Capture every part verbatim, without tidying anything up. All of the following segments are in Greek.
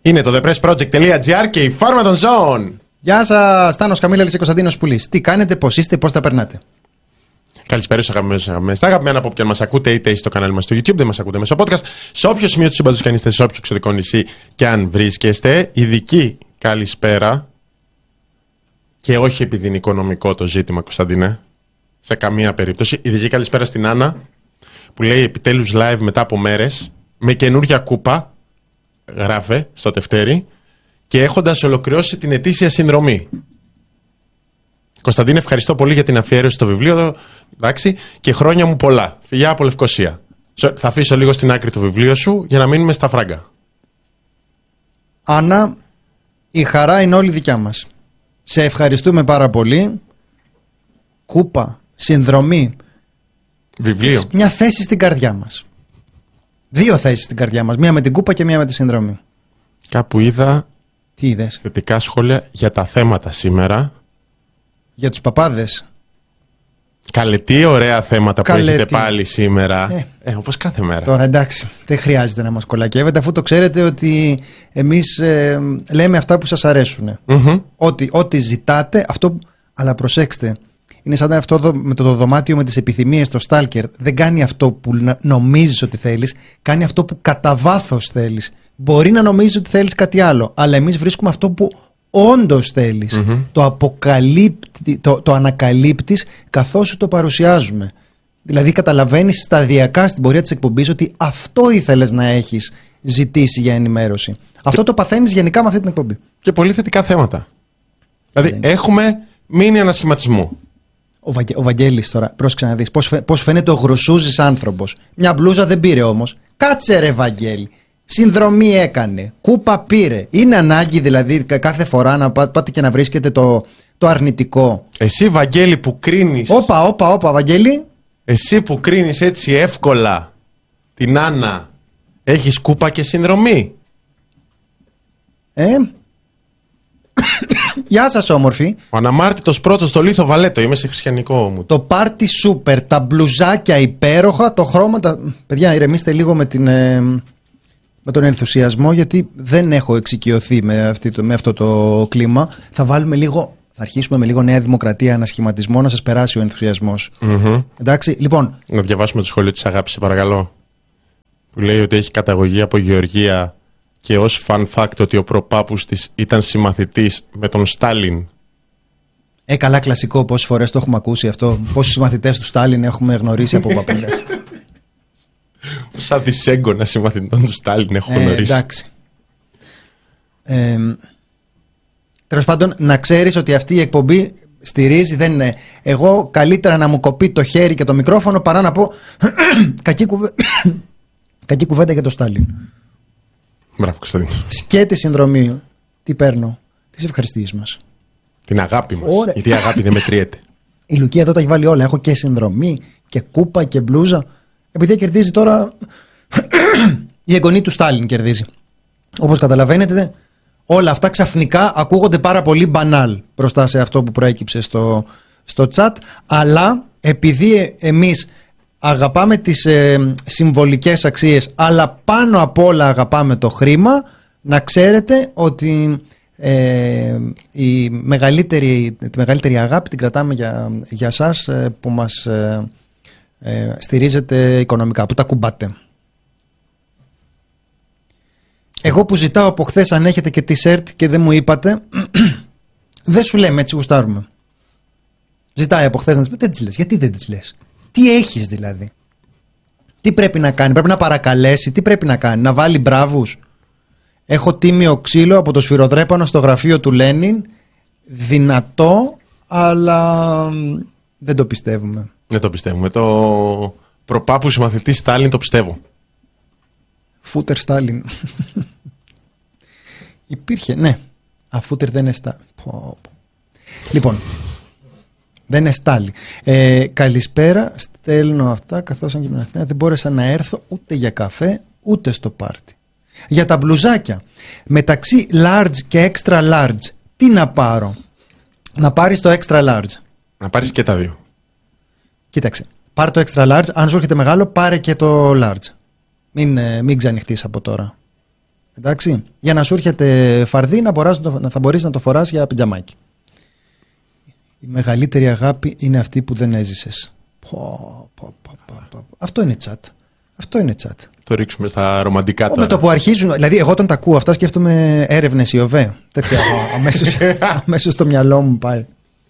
Είναι το thepressproject.gr και η φάρμα των ζώων. Γεια σας, Στάνος Καμίλα, Λύση Κωνσταντίνος Πουλής. Τι κάνετε, πώς είστε, πώς τα περνάτε? Καλησπέρα στους αγαπημένους αγαπημένους. Τα αγαπημένα από όποιον μας ακούτε, είτε στο κανάλι μας στο YouTube, δεν μας ακούτε μέσω podcast. Σε όποιο σημείο του σύμπαντος και αν είστε, σε όποιο εξωτικό νησί και αν βρίσκεστε, ειδική καλησπέρα. Και όχι επειδή είναι οικονομικό το ζήτημα, Κωνσταντίνε. Σε καμία περίπτωση. Ειδική καλησπέρα στην Άννα, που λέει επιτέλους live μετά από μέρες, με καινούργια κούπα. Γράφε στο τευτέρι. Και έχοντας ολοκληρώσει την ετήσια συνδρομή. Κωνσταντίνε, ευχαριστώ πολύ για την αφιέρωση στο βιβλίο. Εντάξει, και χρόνια μου πολλά. Φιλιά από Λευκοσία. Θα αφήσω λίγο στην άκρη το βιβλίο σου για να μείνουμε στα φράγκα. Άννα, η χαρά είναι όλη δικιά μας. Σε ευχαριστούμε πάρα πολύ. Κούπα, συνδρομή. Βιβλίο. Μια θέση στην καρδιά μας. Δύο θέσεις στην καρδιά μας. Μία με την κούπα και μία με τη συνδρομή. Κάπου είδα. Τι είδες? Θετικά σχόλια για τα θέματα σήμερα. Για τους παπάδες. Καλέ, τι ωραία θέματα Καλέ, που έχετε τι... πάλι σήμερα. Ε, ε, όπως κάθε μέρα. Τώρα εντάξει, δεν χρειάζεται να μας κολακεύετε, αφού το ξέρετε ότι εμείς ε, λέμε αυτά που σας αρέσουν. Mm-hmm. Ό,τι, ό,τι ζητάτε, αυτό. Αλλά προσέξτε, είναι σαν αυτό εδώ, με το, το δωμάτιο με τις επιθυμίες, το Stalker. Δεν κάνει αυτό που νομίζεις ότι θέλεις, κάνει αυτό που κατά βάθος θέλεις. Μπορεί να νομίζεις ότι θέλεις κάτι άλλο, αλλά εμείς βρίσκουμε αυτό που όντως θέλεις. Mm-hmm. Το αποκαλύπτει, το, το ανακαλύπτεις καθώς σου το παρουσιάζουμε. Δηλαδή καταλαβαίνεις σταδιακά στην πορεία της εκπομπής ότι αυτό ήθελες να έχεις ζητήσει για ενημέρωση. Και... αυτό το παθαίνεις γενικά με αυτή την εκπομπή. Και πολύ θετικά θέματα. Δηλαδή δεν... έχουμε μείνει ανασχηματισμού. Ο, Βαγγε, ο Βαγγέλης τώρα, πρόσεξε να δεις πώς, φαι, πώς φαίνεται ο γρουσούζης άνθρωπος. Μια μπλούζα δεν πήρε όμως. Κάτσε ρε Βαγγέλη. Συνδρομή έκανε, κούπα πήρε. Είναι ανάγκη δηλαδή κάθε φορά να πά, πάτε και να βρίσκετε το, το αρνητικό? Εσύ Βαγγέλη που κρίνεις. Όπα, όπα, όπα Βαγγέλη. Εσύ που κρίνεις έτσι εύκολα την Άννα, έχεις κούπα και συνδρομή. Ε Γεια σας όμορφοι. Ο αναμάρτητος πρώτος στο Λίθο Βαλέτο. Είμαι σε χριστιανικό μου. Το πάρτι σούπερ, τα μπλουζάκια υπέροχα, το χρώμα τα... Παιδιά ηρεμήστε λίγο με την... Ε... με τον ενθουσιασμό, γιατί δεν έχω εξοικειωθεί με, αυτή το, με αυτό το κλίμα. Θα βάλουμε λίγο, θα αρχίσουμε με λίγο Νέα Δημοκρατία, ανασχηματισμό, να σας περάσει ο ενθουσιασμός. Mm-hmm. Εντάξει, λοιπόν. Να διαβάσουμε το σχόλιο της Αγάπης, σε παρακαλώ. Που λέει ότι έχει καταγωγή από Γεωργία και ως fun fact ότι ο προπάπους της ήταν συμμαθητής με τον Στάλιν. Ε, καλά κλασικό, πόσες φορές το έχουμε ακούσει αυτό. Πόσους συμμαθητές του Στάλιν έχουμε γνωρίσει από παππούδες. Σαν δυσέγγωνα συμμαθητών του Στάλιν έχω γνωρίσει. Ε, εντάξει. Ε, τέλος πάντων, να ξέρεις ότι αυτή η εκπομπή στηρίζει, δεν είναι. Εγώ καλύτερα να μου κοπεί το χέρι και το μικρόφωνο παρά να πω κακή, κουβε... κακή κουβέντα για το Στάλιν. Μπράβο, Κωνσταντίνο. Και τη συνδρομή. Τι παίρνω? Τις ευχαριστίες μας. Την αγάπη μας. Ωραία. Γιατί η αγάπη δεν μετριέται. Η Λουκία εδώ τα έχει βάλει όλα. Έχω και συνδρομή και κούπα και μπλούζα. Επειδή κερδίζει τώρα η εγγονή του Στάλιν κερδίζει. Όπως καταλαβαίνετε, όλα αυτά ξαφνικά ακούγονται πάρα πολύ μπανάλ μπροστά σε αυτό που προέκυψε στο, στο chat. Αλλά επειδή εμείς αγαπάμε τις ε, συμβολικές αξίες, αλλά πάνω απ' όλα αγαπάμε το χρήμα, να ξέρετε ότι ε, η μεγαλύτερη, τη μεγαλύτερη αγάπη την κρατάμε για, για σας ε, που μας... Ε, Ε, στηρίζετε οικονομικά, που τα κουμπάτε. Εγώ που ζητάω από χθες αν έχετε και t-shirt και δεν μου είπατε, δεν σου λέμε, έτσι γουστάρουμε. Ζητάει από χθες να τις πει, δεν τις λες. Γιατί δεν τις λες? Τι έχεις δηλαδή? Τι πρέπει να κάνει? Πρέπει να παρακαλέσει? Τι πρέπει να κάνει? Να βάλει μπράβους? Έχω τίμιο ξύλο από το σφυροδρέπανο στο γραφείο του Λένιν. Δυνατό, αλλά δεν το πιστεύουμε. Δεν το πιστεύουμε. Το προπάπου συμμαθητή Στάλιν το πιστεύω. Φούτερ Στάλιν. Υπήρχε, ναι. Α, φούτερ δεν είναι Στάλιν. Λοιπόν, δεν είναι Στάλιν. Ε, καλησπέρα. Στέλνω αυτά καθώς αν και με Αθήνα δεν μπόρεσα να έρθω ούτε για καφέ ούτε στο πάρτι. Για τα μπλουζάκια. Μεταξύ large και extra large, τι να πάρω? Να πάρεις το extra large. Να πάρεις και τα δύο. Κοίταξε, πάρε το extra large. Αν σου έρχεται μεγάλο, πάρε και το large. Μην, μην ξανοιχτείς από τώρα. Εντάξει, για να σου έρχεται φαρδί να, μποράς, να θα μπορείς να το φοράς για πιτζαμάκι. Η μεγαλύτερη αγάπη είναι αυτή που δεν έζησες. Πω, πω, πω, πω, πω. Αυτό είναι τσάτ. Αυτό είναι τσάτ. Το ρίξουμε στα ρομαντικά τώρα. Με το που αρχίζουν, δηλαδή εγώ όταν τα ακούω αυτά σκέφτομαι έρευνες Ιωβέ. Τέτοια αμέσως, αμέσως στο μυαλό μου πάει.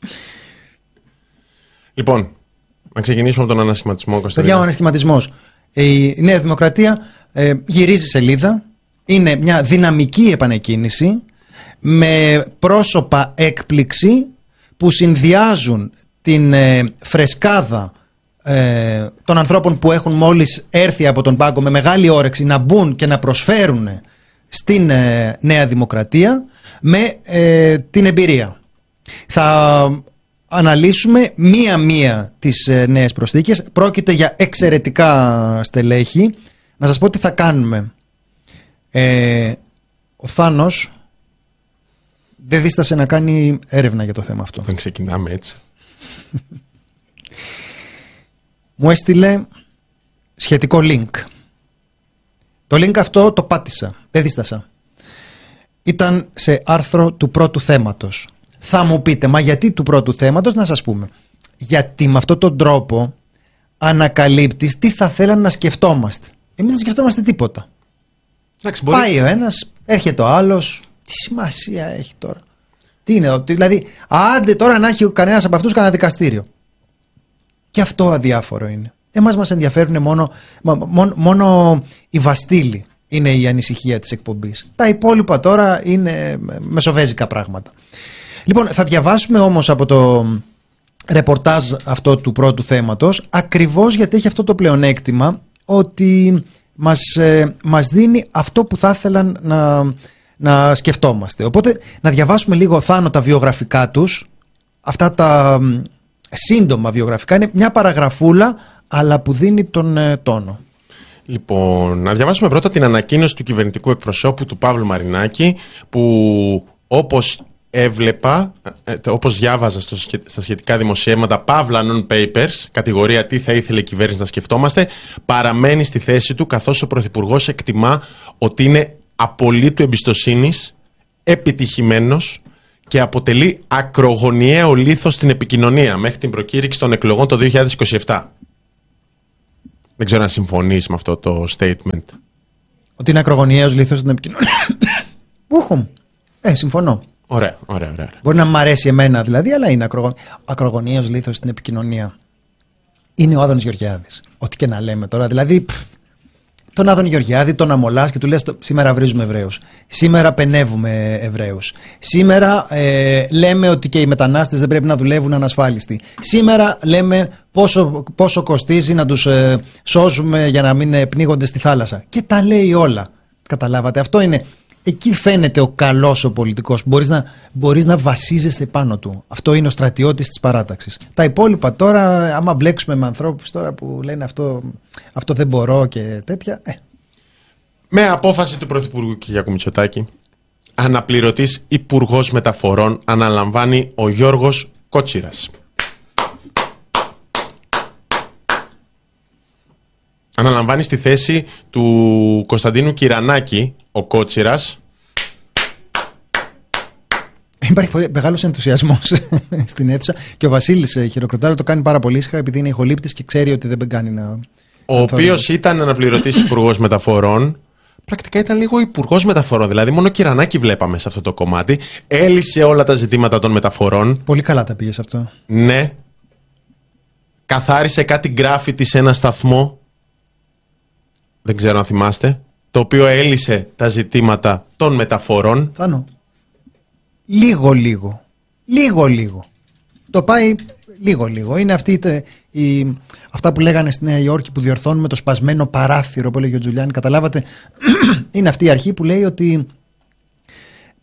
Λοιπόν, να ξεκινήσουμε από τον ανασχηματισμό. Παιδιά, ο ανασχηματισμός. Η Νέα Δημοκρατία ε, γυρίζει σελίδα. Είναι μια δυναμική επανεκκίνηση με πρόσωπα έκπληξη που συνδυάζουν την ε, φρεσκάδα ε, των ανθρώπων που έχουν μόλις έρθει από τον πάγκο με μεγάλη όρεξη να μπουν και να προσφέρουν στην ε, Νέα Δημοκρατία με ε, την εμπειρία. Θα αναλύσουμε μία-μία τις ε, νέες προσθήκες. Πρόκειται για εξαιρετικά στελέχη. Να σας πω τι θα κάνουμε. Ε, ο Θάνος δεν δίστασε να κάνει έρευνα για το θέμα αυτό. Δεν ξεκινάμε έτσι. Μου έστειλε σχετικό link. Το link αυτό το πάτησα, δεν δίστασα. Ήταν σε άρθρο του πρώτου θέματος. Θα μου πείτε, μα γιατί του πρώτου θέματος? Να σας πούμε. Γιατί με αυτόν τον τρόπο ανακαλύπτεις τι θα θέλαμε να σκεφτόμαστε. Εμείς δεν σκεφτόμαστε τίποτα. Εντάξει, μπορεί... Πάει ο ένας, έρχεται ο άλλος. Τι σημασία έχει τώρα? Τι είναι, δηλαδή, άντε τώρα να έχει κανένας από αυτούς κανένα δικαστήριο. Και αυτό αδιάφορο είναι. Εμάς μας ενδιαφέρουν μόνο, μόνο, μόνο οι βαστήλοι. Είναι η ανησυχία της εκπομπής. Τα υπόλοιπα τώρα είναι μεσοβέζικα πράγματα. Λοιπόν, θα διαβάσουμε όμως από το ρεπορτάζ αυτό του πρώτου θέματος, ακριβώς γιατί έχει αυτό το πλεονέκτημα ότι μας, ε, μας δίνει αυτό που θα ήθελαν να, να σκεφτόμαστε. Οπότε να διαβάσουμε λίγο, Θάνο, τα βιογραφικά τους. Αυτά τα σύντομα βιογραφικά είναι μια παραγραφούλα, αλλά που δίνει τον ε, τόνο. Λοιπόν, να διαβάσουμε πρώτα την ανακοίνωση του κυβερνητικού εκπροσώπου του Παύλου Μαρινάκη, που όπως έβλεπα, όπως διάβαζα στο, στα σχετικά δημοσιεύματα, Παύλα non-papers, κατηγορία τι θα ήθελε η κυβέρνηση να σκεφτόμαστε, παραμένει στη θέση του, καθώς ο Πρωθυπουργός εκτιμά ότι είναι απολύτου εμπιστοσύνης, επιτυχημένος και αποτελεί ακρογωνιαίο λίθος στην επικοινωνία μέχρι την προκήρυξη των εκλογών το δύο χιλιάδες είκοσι επτά. Δεν ξέρω αν συμφωνείς με αυτό το statement. Ότι είναι ακρογωνιαίος λίθος στην επικοινωνία. Ούχουμ. Ε, συμφωνώ. Ωραία, ωραία, ωραία. Μπορεί να μ' αρέσει εμένα δηλαδή, αλλά είναι ακρογων... ακρογωνιαίος λίθος στην επικοινωνία. Είναι ο Άδωνης Γεωργιάδης. Ό,τι και να λέμε τώρα. Δηλαδή, πφ, τον Άδωνη Γεωργιάδη τον αμολάς και του λες σήμερα βρίζουμε Εβραίους. Σήμερα πενεύουμε Εβραίους. Σήμερα ε, λέμε ότι και οι μετανάστες δεν πρέπει να δουλεύουν ανασφάλιστοι. Σήμερα λέμε πόσο, πόσο κοστίζει να τους ε, σώζουμε για να μην ε, πνίγονται στη θάλασσα. Και τα λέει όλα. Καταλάβατε. Αυτό είναι. Εκεί φαίνεται ο καλός ο πολιτικός. Μπορείς να, μπορείς να βασίζεσαι πάνω του. Αυτό είναι ο στρατιώτης της παράταξης. Τα υπόλοιπα τώρα, άμα μπλέξουμε με ανθρώπους τώρα που λένε αυτό, αυτό δεν μπορώ και τέτοια. Ε. Με απόφαση του Πρωθυπουργού Κυριάκου Μητσοτάκη, αναπληρωτής Υπουργός Μεταφορών αναλαμβάνει ο Γιώργος Κότσιρας. Αναλαμβάνει στη θέση του Κωνσταντίνου Κυρανάκη ο Κότσιρας. Υπάρχει πολύ μεγάλος ενθουσιασμός στην αίθουσα και ο Βασίλης χειροκροτάει, το κάνει πάρα πολύ ήσυχα επειδή είναι ηχολήπτης και ξέρει ότι δεν κάνει να... Ο οποίος ήταν αναπληρωτής Υπουργός Μεταφορών. Πρακτικά ήταν λίγο Υπουργός Μεταφορών, δηλαδή μόνο Κυρανάκη βλέπαμε σε αυτό το κομμάτι. Έλυσε όλα τα ζητήματα των μεταφορών. Πολύ καλά τα πήγες αυτό. Ναι. Καθάρισε κάτι γκράφιτι σε ένα σταθμό. Δεν ξέρω αν θυμάστε. Το οποίο έλυσε τα ζητήματα των μεταφορών. Θάνο. Λίγο λίγο. Λίγο λίγο. Το πάει λίγο λίγο. Είναι αυτή η, αυτά που λέγανε στη Νέα Υόρκη που διορθώνουμε το σπασμένο παράθυρο που έλεγε ο Τζουλιάνι. Καταλάβατε. Είναι αυτή η αρχή που λέει ότι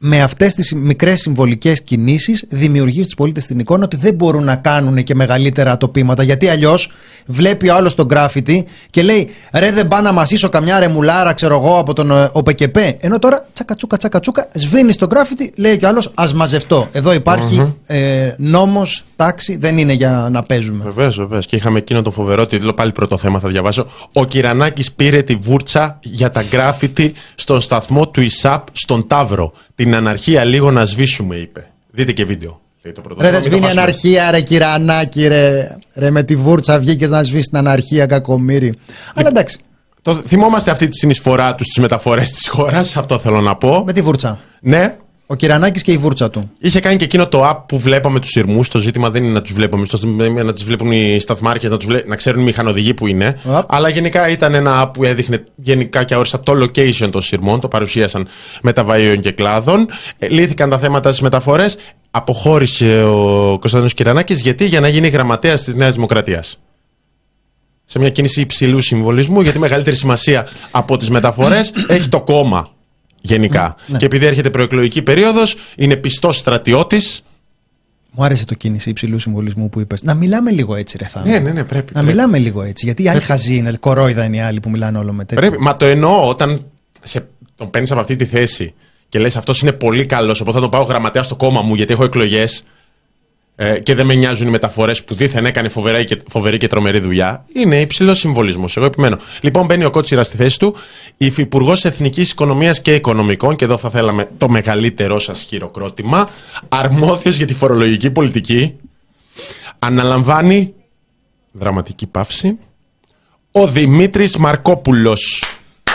με αυτές τις μικρές συμβολικές κινήσεις δημιουργεί στους πολίτες την εικόνα ότι δεν μπορούν να κάνουν και μεγαλύτερα τοπήματα. Γιατί αλλιώς βλέπει ο άλλος τον γκράφιτι και λέει ρε, δεν πάω να μασίσω καμιά ρεμουλάρα, ξέρω εγώ, από τον ΟΠΕΚΕΠΕ. Ενώ τώρα τσακατσούκα, τσακατσούκα, σβήνει το γκράφιτι, λέει και ο άλλος ας μαζευτώ. Εδώ υπάρχει mm-hmm. ε, νόμος, τάξη, δεν είναι για να παίζουμε. Βεβαίως, βεβαίως. Και είχαμε εκείνο τον φοβερό τίτλο, πάλι πρώτο θέμα θα διαβάσω. Ο Κυρανάκης πήρε τη βούρτσα για τα γκράφιτι στον σταθμό του ΙΣΑΠ στον Ταύρο. Την αναρχία λίγο να σβήσουμε, είπε. Δείτε και βίντεο. Το ρε, δεν σβήνει αναρχία, ρε Κυρανάκη, ρε. Ρε, με τη βούρτσα βγήκες να σβήσει την αναρχία, κακομοίρη. Λε... Αλλά εντάξει. Το... Θυμόμαστε αυτή τη συνεισφορά του στις μεταφορές της χώρας, αυτό θέλω να πω. Με τη βούρτσα. Ναι. Ο Κυρανάκης και η βούρτσα του. Είχε κάνει και εκείνο το app που βλέπαμε τους σειρμούς. Το ζήτημα δεν είναι να τους βλέπουμε, να τους βλέπουν οι σταθμάρχες, να, βλέ... να ξέρουν οι μηχανοδηγοί που είναι. Οπ. Αλλά γενικά ήταν ένα app που έδειχνε γενικά και αόριστα το location των σειρμών. Το παρουσίασαν μεταβαίων και κλάδων. Ε, λύθηκαν τα θέματα στις μεταφορές. Αποχώρησε ο Κωνσταντίνος Κυρανάκης γιατί για να γίνει γραμματέας της Νέας Δημοκρατίας. Σε μια κίνηση υψηλού συμβολισμού, γιατί μεγαλύτερη σημασία από τις μεταφορές έχει το κόμμα γενικά. Ναι. Και επειδή έρχεται προεκλογική περίοδος, είναι πιστός στρατιώτης. Μου άρεσε το κίνηση υψηλού συμβολισμού που είπες. Να μιλάμε λίγο έτσι, ρε Θάνο. Ναι, ναι, ναι, πρέπει. Να πρέπει. μιλάμε λίγο έτσι. Γιατί οι άλλοι χαζοί είναι, κορόιδα είναι οι άλλοι που μιλάνε όλο με τέτοιο. Πρέπει. Μα το εννοώ όταν σε... τον παίρνεις από αυτή τη θέση και λες αυτός είναι πολύ καλός, οπότε θα τον πάω γραμματέα στο κόμμα μου γιατί έχω εκλογές ε, και δεν με νοιάζουν οι μεταφορές που δήθεν έκανε φοβερή και, φοβερή και τρομερή δουλειά. Είναι υψηλός συμβολισμός. Εγώ επιμένω. Λοιπόν, μπαίνει ο Κότσιρας στη θέση του, υφυπουργός Εθνικής Οικονομίας και Οικονομικών, και εδώ θα θέλαμε το μεγαλύτερό σας χειροκρότημα, αρμόδιος για τη φορολογική πολιτική, αναλαμβάνει, δραματική παύση, ο Δημήτρης Μαρκόπουλος.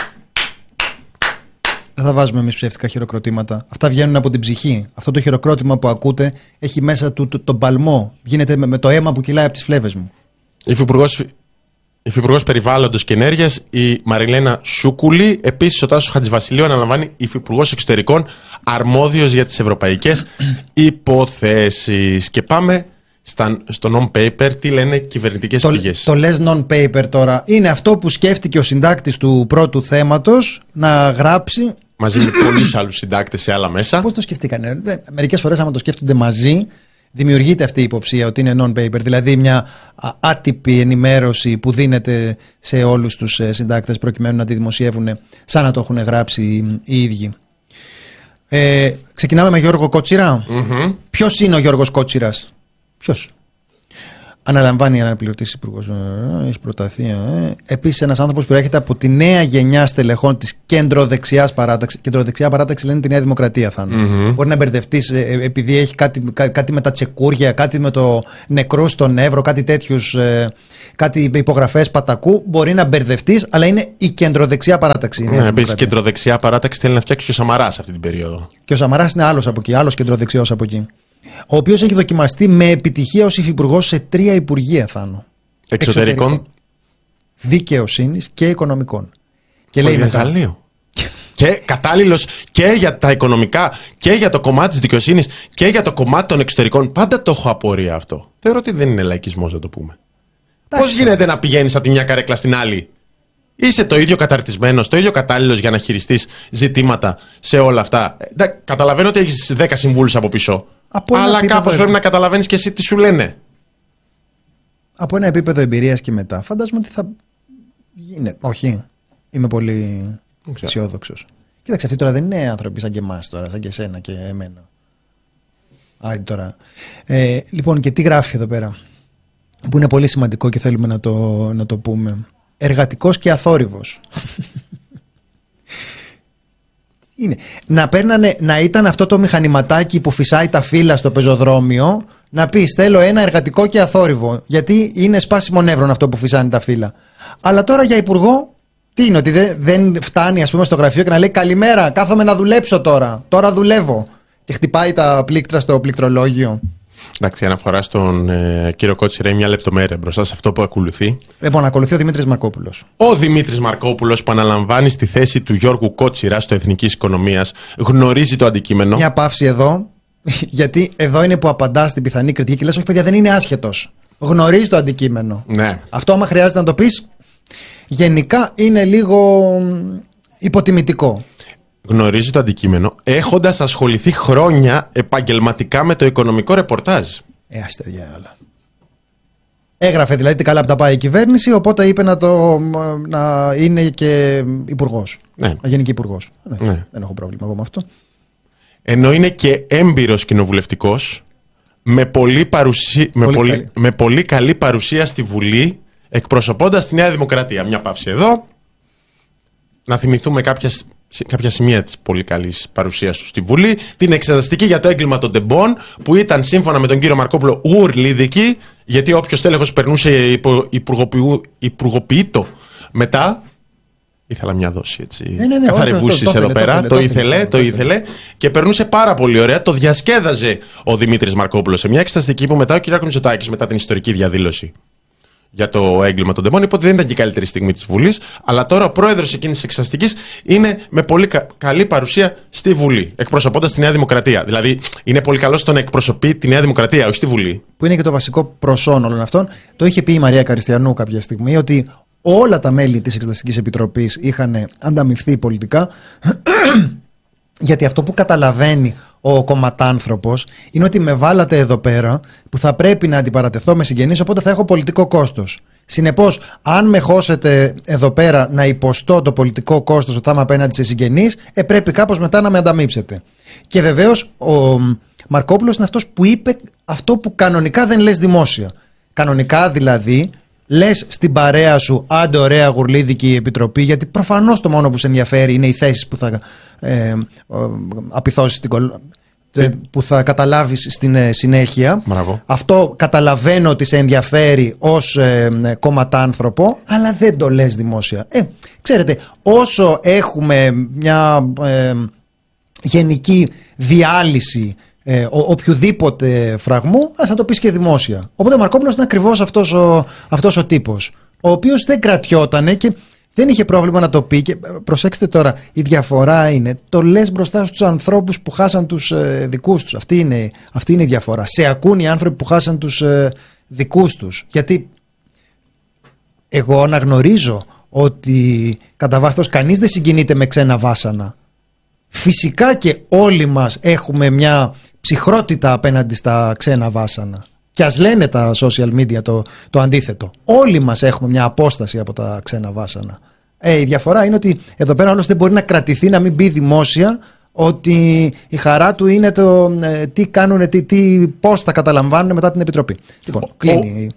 Δεν θα βάζουμε εμείς ψεύτικα χειροκροτήματα. Αυτά βγαίνουν από την ψυχή. Αυτό το χειροκρότημα που ακούτε έχει μέσα του το, τον παλμό. Γίνεται με, με το αίμα που κυλάει από τις φλέβες μου. Υφυπουργός, Υφυπουργός Περιβάλλοντος και Ενέργειας η Μαριλένα Σούκουλη. Επίσης ο Τάσος Χατζηβασιλείου αναλαμβάνει Υφυπουργός Εξωτερικών, αρμόδιος για τις ευρωπαϊκές υποθέσεις. Και πάμε στα, στο non-paper. Τι λένε κυβερνητικές το, πηγές. Το λες non-paper τώρα. Είναι αυτό που σκέφτηκε ο συντάκτης του πρώτου θέματος να γράψει. Μαζί με πολλούς άλλους συντάκτες σε άλλα μέσα. Πώς το σκεφτήκανε. Μερικές φορές, άμα το σκέφτονται μαζί, δημιουργείται αυτή η υποψία ότι είναι non-paper. Δηλαδή μια άτυπη ενημέρωση που δίνεται σε όλους τους συντάκτες προκειμένου να τη δημοσιεύουν σαν να το έχουν γράψει οι ίδιοι. Ε, ξεκινάμε με Γιώργο Κότσιρα. Mm-hmm. Ποιος είναι ο Γιώργος Κότσιρας? Ποιος? Αναλαμβάνει αναπληρωτής υπουργός. Έχει προταθεί. Ε. Επίσης, ένας άνθρωπος που έρχεται από τη νέα γενιά στελεχών της κεντροδεξιάς παράταξης. Κεντροδεξιά παράταξη λένε τη Νέα Δημοκρατία, θα είναι. Mm-hmm. Μπορεί να μπερδευτείς ε, επειδή έχει κάτι, κά, κάτι με τα τσεκούρια, κάτι με το νεκρό στον Εύρο, κάτι τέτοιους, ε, κάτι υπογραφές πατακού. Μπορεί να μπερδευτείς, αλλά είναι η κεντροδεξιά παράταξη. Ναι, επίσης, η κεντροδεξιά παράταξη θέλει να φτιάξει και ο Σαμαράς αυτή την περίοδο. Και ο Σαμαράς είναι άλλος από εκεί, άλλος κεντροδεξιός από εκεί. Ο οποίος έχει δοκιμαστεί με επιτυχία ως υφυπουργός σε τρία υπουργεία, Θάνο. Εξωτερικών, Εξωτερικών δικαιοσύνης και οικονομικών. Και λέει μεγαλείο. Και κατάλληλος και για τα οικονομικά και για το κομμάτι της δικαιοσύνης και για το κομμάτι των εξωτερικών. Πάντα το έχω απορία αυτό. Θεωρώ ότι δεν είναι λαϊκισμός, να το πούμε. Πώς γίνεται να πηγαίνεις από τη μια καρέκλα στην άλλη? Είσαι το ίδιο καταρτισμένος, το ίδιο κατάλληλος για να χειριστείς ζητήματα σε όλα αυτά. Καταλαβαίνω ότι έχεις δέκα συμβούλους από πίσω. Από αλλά κάπως πρέπει να καταλαβαίνεις και εσύ τι σου λένε. Από ένα επίπεδο εμπειρίας και μετά. Φαντάζομαι ότι θα γίνεται. Όχι. Είμαι πολύ αισιόδοξος. Κοίταξε, αυτοί τώρα δεν είναι άνθρωποι σαν και εμάς τώρα, σαν και εσένα και εμένα. Άιντε τώρα. Ε, λοιπόν, και τι γράφει εδώ πέρα, που είναι πολύ σημαντικό και θέλουμε να το, να το πούμε. Εργατικός και αθόρυβος. Είναι. Να παίρνανε, να ήταν αυτό το μηχανηματάκι που φυσάει τα φύλλα στο πεζοδρόμιο, να πεις θέλω ένα εργατικό και αθόρυβο, γιατί είναι σπάσιμο νεύρων αυτό που φυσάνε τα φύλλα. Αλλά τώρα για υπουργό, τι είναι, ότι δεν, δεν φτάνει ας πούμε στο γραφείο και να λέει καλημέρα, κάθομαι να δουλέψω τώρα, τώρα δουλεύω, και χτυπάει τα πλήκτρα στο πληκτρολόγιο. Εντάξει, αναφορά στον ε, κύριο Κότσιρα είναι μια λεπτομέρεια μπροστά σε αυτό που ακολουθεί. Λοιπόν, ακολουθεί ο Δημήτρης Μαρκόπουλος. Ο Δημήτρης Μαρκόπουλος, που αναλαμβάνει στη θέση του Γιώργου Κότσιρα στο Εθνικής Οικονομίας, γνωρίζει το αντικείμενο. Μια παύση εδώ, γιατί εδώ είναι που απαντά στην πιθανή κριτική και λες, όχι παιδιά, δεν είναι άσχετος. Γνωρίζει το αντικείμενο. Ναι. Αυτό, άμα χρειάζεται να το πεις, γενικά είναι λίγο υποτιμητικό. γνωρίζει το αντικείμενο έχοντας ασχοληθεί χρόνια επαγγελματικά με το οικονομικό ρεπορτάζ. Ε, άστε διάλα. Έγραφε δηλαδή τι καλά που τα πάει η κυβέρνηση, οπότε είπε να, το, να είναι και υπουργός. Ναι. Γενική υπουργός. Ναι. Ναι. Δεν έχω πρόβλημα εγώ με αυτό. Ενώ είναι και έμπειρος κοινοβουλευτικός, με πολύ, παρουσί... Πολύ με, πολύ... καλή. με πολύ καλή παρουσία στη Βουλή, εκπροσωπώντας τη Νέα Δημοκρατία. Μια παύση εδώ. Να θυμηθούμε κάποια, κάποια σημεία της πολύ καλής παρουσίας του στη Βουλή. Την εξεταστική για το έγκλημα των τεμπών, που ήταν σύμφωνα με τον κύριο Μαρκόπουλο ουρλίδικη, γιατί όποιος τέλεχος περνούσε υπο... υπουργοποιήτο μετά. Ήθελα μια δόση έτσι. Ναι, ναι, ναι, καθαριβούσεις εδώ πέρα. Το, το, το ήθελε, το, το ήθελε και περνούσε πάρα πολύ ωραία. Το διασκέδαζε ο Δημήτρης Μαρκόπουλος σε μια εξεταστική που μετά ο Κυριάκος Μητσοτάκης, μετά την ιστορική διαδήλωση για το έγκλημα των τεμπών, είπε ότι δεν ήταν και η καλύτερη στιγμή της Βουλής. Αλλά τώρα ο πρόεδρος εκείνης της εξεταστικής είναι με πολύ κα- καλή παρουσία στη Βουλή, εκπροσωπώντας τη Νέα Δημοκρατία. Δηλαδή είναι πολύ καλό στο να εκπροσωπεί τη Νέα Δημοκρατία, όχι στη Βουλή. Που είναι και το βασικό προσόν όλων αυτών. Το είχε πει η Μαρία Καριστιανού κάποια στιγμή ότι όλα τα μέλη της Εξεταστικής Επιτροπής είχαν ανταμειφθεί πολιτικά, γιατί αυτό που καταλαβαίνει ο κομματάνθρωπος είναι ότι με βάλατε εδώ πέρα που θα πρέπει να αντιπαρατεθώ με συγγενείς, οπότε θα έχω πολιτικό κόστος. Συνεπώς, αν με χώσετε εδώ πέρα να υποστώ το πολιτικό κόστος όταν είμαι απέναντι σε συγγενείς, ε, πρέπει κάπως μετά να με ανταμείψετε. Και βεβαίως ο Μαρκόπουλος είναι αυτός που είπε αυτό που κανονικά δεν λες δημόσια. Κανονικά δηλαδή λες στην παρέα σου, άντε ωραία γουρλίδικη επιτροπή, γιατί προφανώς το μόνο που σε ενδιαφέρει είναι οι θέσεις που θα ε, ε, απειθώσεις την κολ... ε, που θα καταλάβεις στην ε, συνέχεια. Μπράβο. Αυτό καταλαβαίνω ότι σε ενδιαφέρει ως ε, κομματάνθρωπο, αλλά δεν το λες δημόσια. Ε, ξέρετε, όσο έχουμε μια ε, γενική διάλυση Ε, ο, οποιοδήποτε φραγμού, θα το πεις και δημόσια. Οπότε ο Μαρκόπουλος είναι ακριβώς αυτός ο, αυτός ο τύπος, ο οποίος δεν κρατιότανε και δεν είχε πρόβλημα να το πει. Και προσέξτε τώρα, η διαφορά είναι το λες μπροστά στους ανθρώπους που χάσαν τους ε, δικούς τους. Αυτή είναι, αυτή είναι η διαφορά. Σε ακούν οι άνθρωποι που χάσαν τους ε, δικούς τους. Γιατί εγώ αναγνωρίζω ότι κατά βάθος κανείς δεν συγκινείται με ξένα βάσανα. Φυσικά και όλοι μας έχουμε μια ψυχρότητα απέναντι στα ξένα βάσανα. Και ας λένε τα social media το, το αντίθετο. Όλοι μας έχουμε μια απόσταση από τα ξένα βάσανα. Ε, η διαφορά είναι ότι εδώ πέρα όλος δεν μπορεί να κρατηθεί, να μην πει δημόσια ότι η χαρά του είναι το ε, τι κάνουν, τι, τι, πώς θα καταλαμβάνουν μετά την Επιτροπή. Λοιπόν, ο, κλείνει.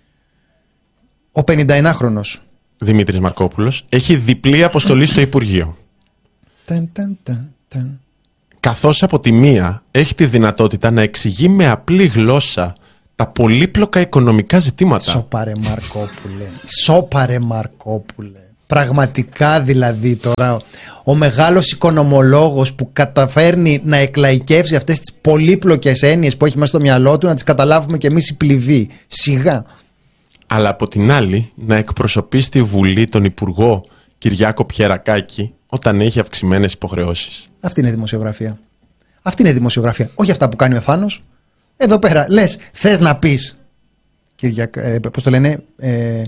Ο πενηνταεννάχρονος Δημήτρης Μαρκόπουλος έχει διπλή αποστολή στο Υπουργείο. Ταν, ταν, ταν, ταν. Καθώς από τη μία έχει τη δυνατότητα να εξηγεί με απλή γλώσσα τα πολύπλοκα οικονομικά ζητήματα. Σοπαρε Μαρκόπουλε. Σοπαρε Μαρκόπουλε. Πραγματικά δηλαδή τώρα ο μεγάλος οικονομολόγος που καταφέρνει να εκλαϊκεύσει αυτές τις πολύπλοκες έννοιες που έχει μέσα στο μυαλό του, να τις καταλάβουμε κι εμείς οι πληβοί. Σιγά. Αλλά από την άλλη να εκπροσωπεί στη Βουλή τον Υπουργό Κυριάκο Πιερακάκη όταν έχει αυξημένες υποχρεώσεις. Αυτή είναι δημοσιογραφία. Αυτή είναι δημοσιογραφία. Όχι αυτά που κάνει ο Θάνος. Εδώ πέρα λες, θες να πεις Κυριακ... ε, πώς το λένε ε,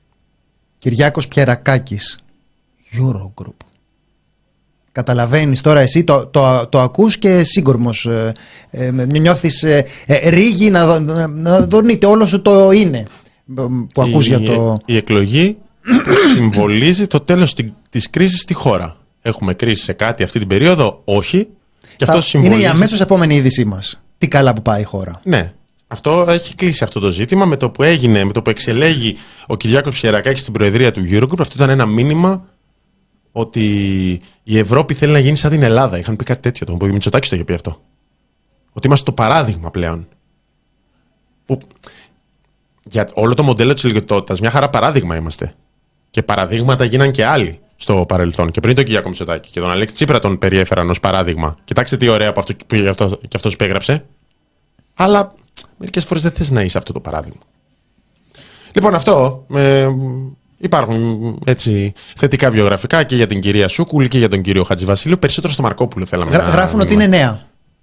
Κυριάκος Πιερακάκης, Eurogroup. Καταλαβαίνεις τώρα εσύ, το, το, το ακούς και σύγκορμος ε, ε, νιώθεις ε, ε, ρίγη να, να, να δονείται όλο σου το είναι που ακούς η, για το... Η εκλογή που συμβολίζει το τέλος της κρίσης στη χώρα. Έχουμε κρίση σε κάτι αυτή την περίοδο? Όχι. Και αυτό συμβολίζει... Είναι η αμέσως επόμενη είδησή μας. Τι καλά που πάει η χώρα. Ναι. Αυτό έχει κλείσει αυτό το ζήτημα. Με το που έγινε, με το που εξελέγει ο Κυριάκος Πιερακάκης στην προεδρία του Eurogroup, αυτό ήταν ένα μήνυμα ότι η Ευρώπη θέλει να γίνει σαν την Ελλάδα. Είχαν πει κάτι τέτοιο. Τον Μητσοτάκης το είχε πει αυτό. Ότι είμαστε το παράδειγμα πλέον. Που για όλο το μοντέλο της λιτότητας, μια χαρά παράδειγμα είμαστε. Και παραδείγματα γίναν και άλλοι στο παρελθόν. Και πριν τον Κυριάκο Μητσοτάκη και τον Αλέξη Τσίπρα τον περιέφεραν ως παράδειγμα. Κοιτάξτε τι ωραία που αυτό, που αυτό, και αυτός υπέγραψε. Αλλά μερικές φορές δεν θες να είσαι αυτό το παράδειγμα. Λοιπόν, αυτό. Ε, υπάρχουν έτσι θετικά βιογραφικά και για την κυρία Σούκουλη και για τον κύριο Χατζηβασίλειο. Περισσότερο στο Μαρκόπουλο θέλαμε Γρα, να. Γράφουν ότι είναι νέα.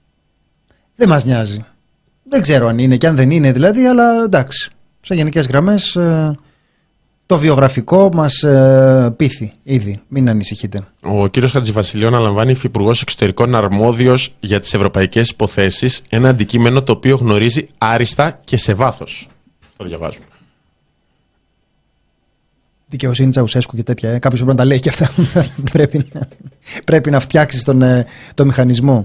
Δεν μας νοιάζει. Δεν ξέρω αν είναι και αν δεν είναι δηλαδή, αλλά εντάξει. Σε γενικές γραμμές. Ε, το βιογραφικό μας ε, πείθει ήδη. Μην ανησυχείτε. Ο κύριος Χατζηβασιλείου αναλαμβάνει υφυπουργός εξωτερικών αρμόδιος για τις ευρωπαϊκές υποθέσεις, ένα αντικείμενο το οποίο γνωρίζει άριστα και σε βάθος. Το διαβάζουμε. Δικαιοσύνη Τσαουσέσκου και τέτοια. Ε. Κάποιος πρέπει να τα λέει και αυτά. πρέπει, να, πρέπει να φτιάξει τον, ε, το μηχανισμό.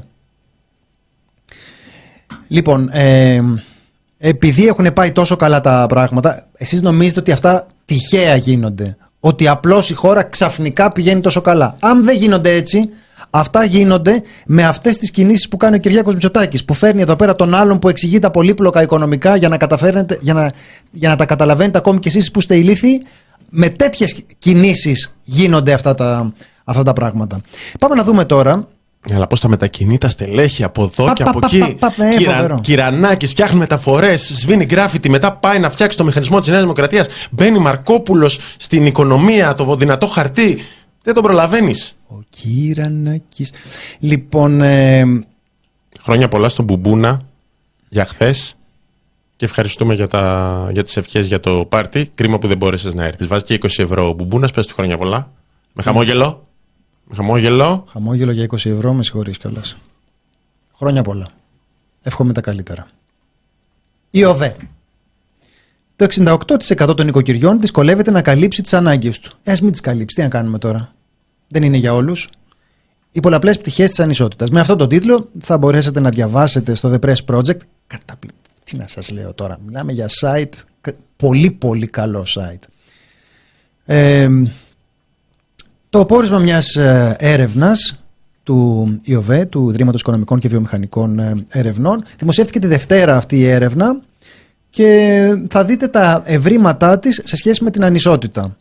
Λοιπόν, ε, επειδή έχουν πάει τόσο καλά τα πράγματα, εσείς νομίζετε ότι αυτά τυχαία γίνονται? Ότι απλώς η χώρα ξαφνικά πηγαίνει τόσο καλά? Αν δεν γίνονται έτσι, αυτά γίνονται με αυτές τις κινήσεις που κάνει ο Κυριάκος Μητσοτάκης, που φέρνει εδώ πέρα τον άλλον που εξηγεί τα πολύπλοκα οικονομικά για να, καταφέρνετε, για να, για να τα καταλαβαίνετε ακόμη κι εσείς που είστε ηλίθιοι. Με τέτοιες κινήσεις γίνονται αυτά τα, αυτά τα πράγματα. Πάμε να δούμε τώρα. Αλλά πώς θα μετακινεί τα στελέχη από εδώ πα, και πα, από πα, εκεί. Πα, πα, πα, Κυρα, Κυρανάκης φτιάχνει μεταφορές, σβήνει γκράφιτι, μετά πάει να φτιάξει το μηχανισμό της Νέας Δημοκρατίας. Μπαίνει Μαρκόπουλος στην οικονομία, το δυνατό χαρτί. Δεν τον προλαβαίνεις. Ο Κυρανάκης. Λοιπόν. Ε... Χρόνια πολλά στον Μπουμπούνα για χθες. Και ευχαριστούμε για, τα, για τις ευχές για το πάρτι. Κρίμα που δεν μπόρεσες να έρθεις. Βάζει και είκοσι ευρώ ο Μπουμπούνας. Πες του χρόνια πολλά. Με χαμόγελο. Με χαμόγελο. Χαμόγελο για είκοσι ευρώ, με συγχωρείς κιόλας. Χρόνια πολλά. Εύχομαι τα καλύτερα. Η ΟΒΕ. Το εξήντα οκτώ τοις εκατό των νοικοκυριών δυσκολεύεται να καλύψει τις ανάγκες του. Ε, ας μην τις καλύψει. Τι να κάνουμε τώρα? Δεν είναι για όλους. Οι πολλαπλές πτυχές της ανισότητας. Με αυτόν τον τίτλο θα μπορέσετε να διαβάσετε στο The Press Project. Καταπληκτικό. Τι να σας λέω τώρα, μιλάμε για site, πολύ πολύ καλό site. Ε, το πόρισμα μιας έρευνας του ΙΟΒΕ, του Ιδρύματος Οικονομικών και Βιομηχανικών Ερευνών, δημοσιεύτηκε τη Δευτέρα αυτή η έρευνα και θα δείτε τα ευρήματά της σε σχέση με την ανισότητα.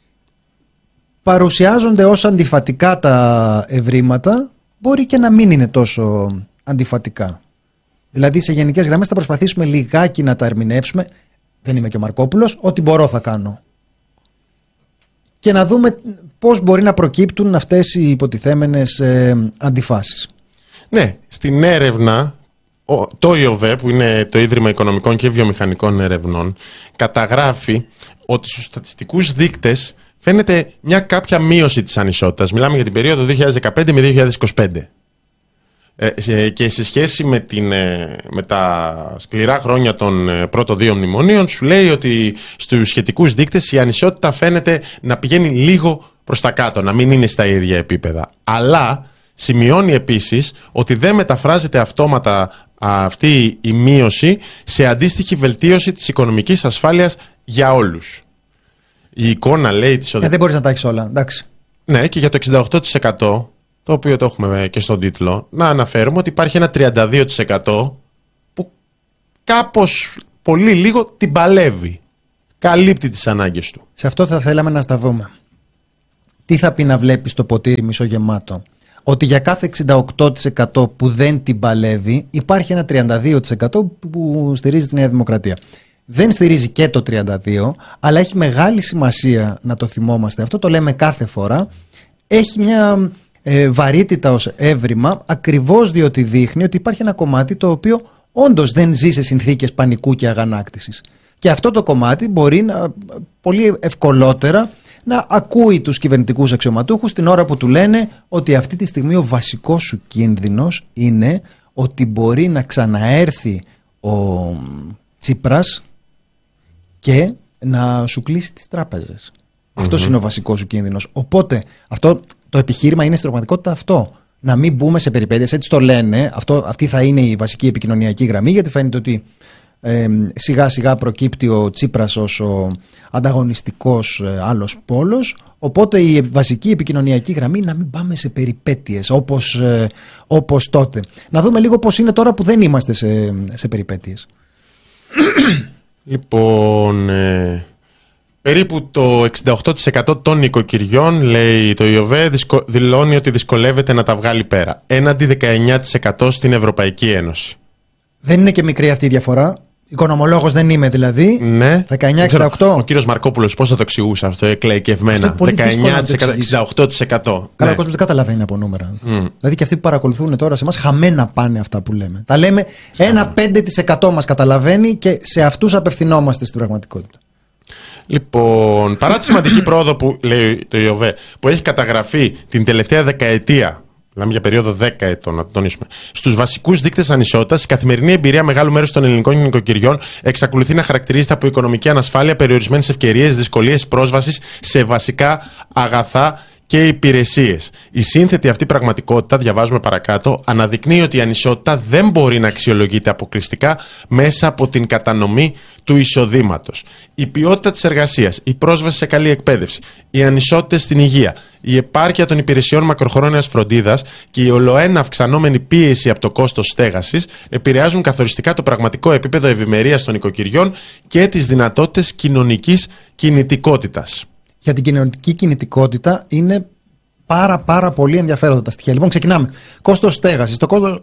Παρουσιάζονται ως αντιφατικά τα ευρήματα, μπορεί και να μην είναι τόσο αντιφατικά. Δηλαδή σε γενικές γραμμές θα προσπαθήσουμε λιγάκι να τα ερμηνεύσουμε. Δεν είμαι και ο Μαρκόπουλος, ό,τι μπορώ θα κάνω. Και να δούμε πώς μπορεί να προκύπτουν αυτές οι υποτιθέμενες ε, αντιφάσεις. Ναι, στην έρευνα το ΙΟΒΕ, που είναι το Ίδρυμα Οικονομικών και Βιομηχανικών Ερευνών, καταγράφει ότι στους στατιστικούς δείκτες φαίνεται μια κάποια μείωση της ανισότητας. Μιλάμε για την περίοδο δύο χιλιάδες δεκαπέντε με δύο χιλιάδες είκοσι πέντε. Και σε σχέση με, την, με τα σκληρά χρόνια των πρώτων δύο μνημονίων, σου λέει ότι στους σχετικούς δείκτες η ανισότητα φαίνεται να πηγαίνει λίγο προς τα κάτω, να μην είναι στα ίδια επίπεδα. Αλλά σημειώνει επίσης ότι δεν μεταφράζεται αυτόματα αυτή η μείωση σε αντίστοιχη βελτίωση της οικονομικής ασφάλειας για όλους. Η εικόνα λέει της οδε... ε, δεν μπορείς να τα έχεις όλα, εντάξει. Ναι, και για το εξήντα οκτώ τοις εκατό, το οποίο το έχουμε και στον τίτλο, να αναφέρουμε ότι υπάρχει ένα τριάντα δύο τοις εκατό που κάπως πολύ λίγο την παλεύει. Καλύπτει τις ανάγκες του. Σε αυτό θα θέλαμε να στα δούμε. Τι θα πει να βλέπεις το ποτήρι μισογεμάτο? Ότι για κάθε εξήντα οκτώ τοις εκατό που δεν την παλεύει υπάρχει ένα τριάντα δύο τοις εκατό που στηρίζει τη Νέα Δημοκρατία. Δεν στηρίζει και το τριάντα δύο τοις εκατό, αλλά έχει μεγάλη σημασία να το θυμόμαστε. Αυτό το λέμε κάθε φορά. Έχει μια ε, βαρύτητα ως έβριμα, ακριβώς διότι δείχνει ότι υπάρχει ένα κομμάτι το οποίο όντως δεν ζει σε συνθήκες πανικού και αγανάκτησης. Και αυτό το κομμάτι μπορεί να, πολύ ευκολότερα να ακούει τους κυβερνητικούς αξιωματούχους την ώρα που του λένε ότι αυτή τη στιγμή ο βασικός σου κίνδυνος είναι ότι μπορεί να ξαναέρθει ο Τσίπρας και να σου κλείσει τις τράπεζες. Mm-hmm. Αυτός είναι ο βασικός σου κίνδυνος. Οπότε αυτό, το επιχείρημα είναι στην πραγματικότητα αυτό. Να μην μπούμε σε περιπέτειες, έτσι το λένε. Αυτό, αυτή θα είναι η βασική επικοινωνιακή γραμμή, γιατί φαίνεται ότι ε, σιγά σιγά προκύπτει ο Τσίπρας ως ο ανταγωνιστικός ε, άλλος πόλος. Οπότε η βασική επικοινωνιακή γραμμή είναι να μην πάμε σε περιπέτειες όπως, ε, όπως τότε. Να δούμε λίγο πώς είναι τώρα που δεν είμαστε σε, σε περιπέτειες. Λοιπόν, ε, περίπου το εξήντα οκτώ τοις εκατό των νοικοκυριών, λέει το ΙΟΒΕ, δυσκο, δηλώνει ότι δυσκολεύεται να τα βγάλει πέρα. Έναντι δεκαεννιά τοις εκατό στην Ευρωπαϊκή Ένωση. Δεν είναι και μικρή αυτή η διαφορά. Οικονομολόγος δεν είμαι δηλαδή. Ναι. δεκαεννιά εξήντα οκτώ. Ο κύριος Μαρκόπουλος πώς θα το εξηγούσε αυτό εκλαϊκευμένα? δεκαεννιά τοις εκατό, εξήντα οκτώ τοις εκατό. Καλά, ναι. Ο κόσμος δεν καταλαβαίνει από νούμερα. Mm. Δηλαδή και αυτοί που παρακολουθούν τώρα σε εμάς χαμένα πάνε αυτά που λέμε. Τα λέμε ένα πέντε τοις εκατό μας καταλαβαίνει και σε αυτούς απευθυνόμαστε στην πραγματικότητα. Λοιπόν, παρά τη σημαντική πρόοδο που λέει το ΙΟΒΕ, που έχει καταγραφεί την τελευταία δεκαετία, μιλάμε για περίοδο δέκα ετών, να το τονίσουμε, στους βασικούς δείκτες ανισότητας, η καθημερινή εμπειρία μεγάλου μέρους των ελληνικών νοικοκυριών εξακολουθεί να χαρακτηρίζεται από οικονομική ανασφάλεια, περιορισμένες ευκαιρίες, δυσκολίες πρόσβασης σε βασικά αγαθά και υπηρεσίες. Η σύνθετη αυτή πραγματικότητα, διαβάζουμε παρακάτω, αναδεικνύει ότι η ανισότητα δεν μπορεί να αξιολογείται αποκλειστικά μέσα από την κατανομή του εισοδήματος. Η ποιότητα της εργασίας, η πρόσβαση σε καλή εκπαίδευση, οι ανισότητες στην υγεία, η επάρκεια των υπηρεσιών μακροχρόνιας φροντίδας και η ολοένα αυξανόμενη πίεση από το κόστος στέγασης επηρεάζουν καθοριστικά το πραγματικό επίπεδο ευημερίας των οικοκυριών και τις δυνατότητες κοινωνικής κινητικότητας. Για την κοινωνική κινητικότητα είναι πάρα πάρα πολύ ενδιαφέροντα τα στοιχεία. Λοιπόν, ξεκινάμε. Κόστος στέγασης. Το κόστος...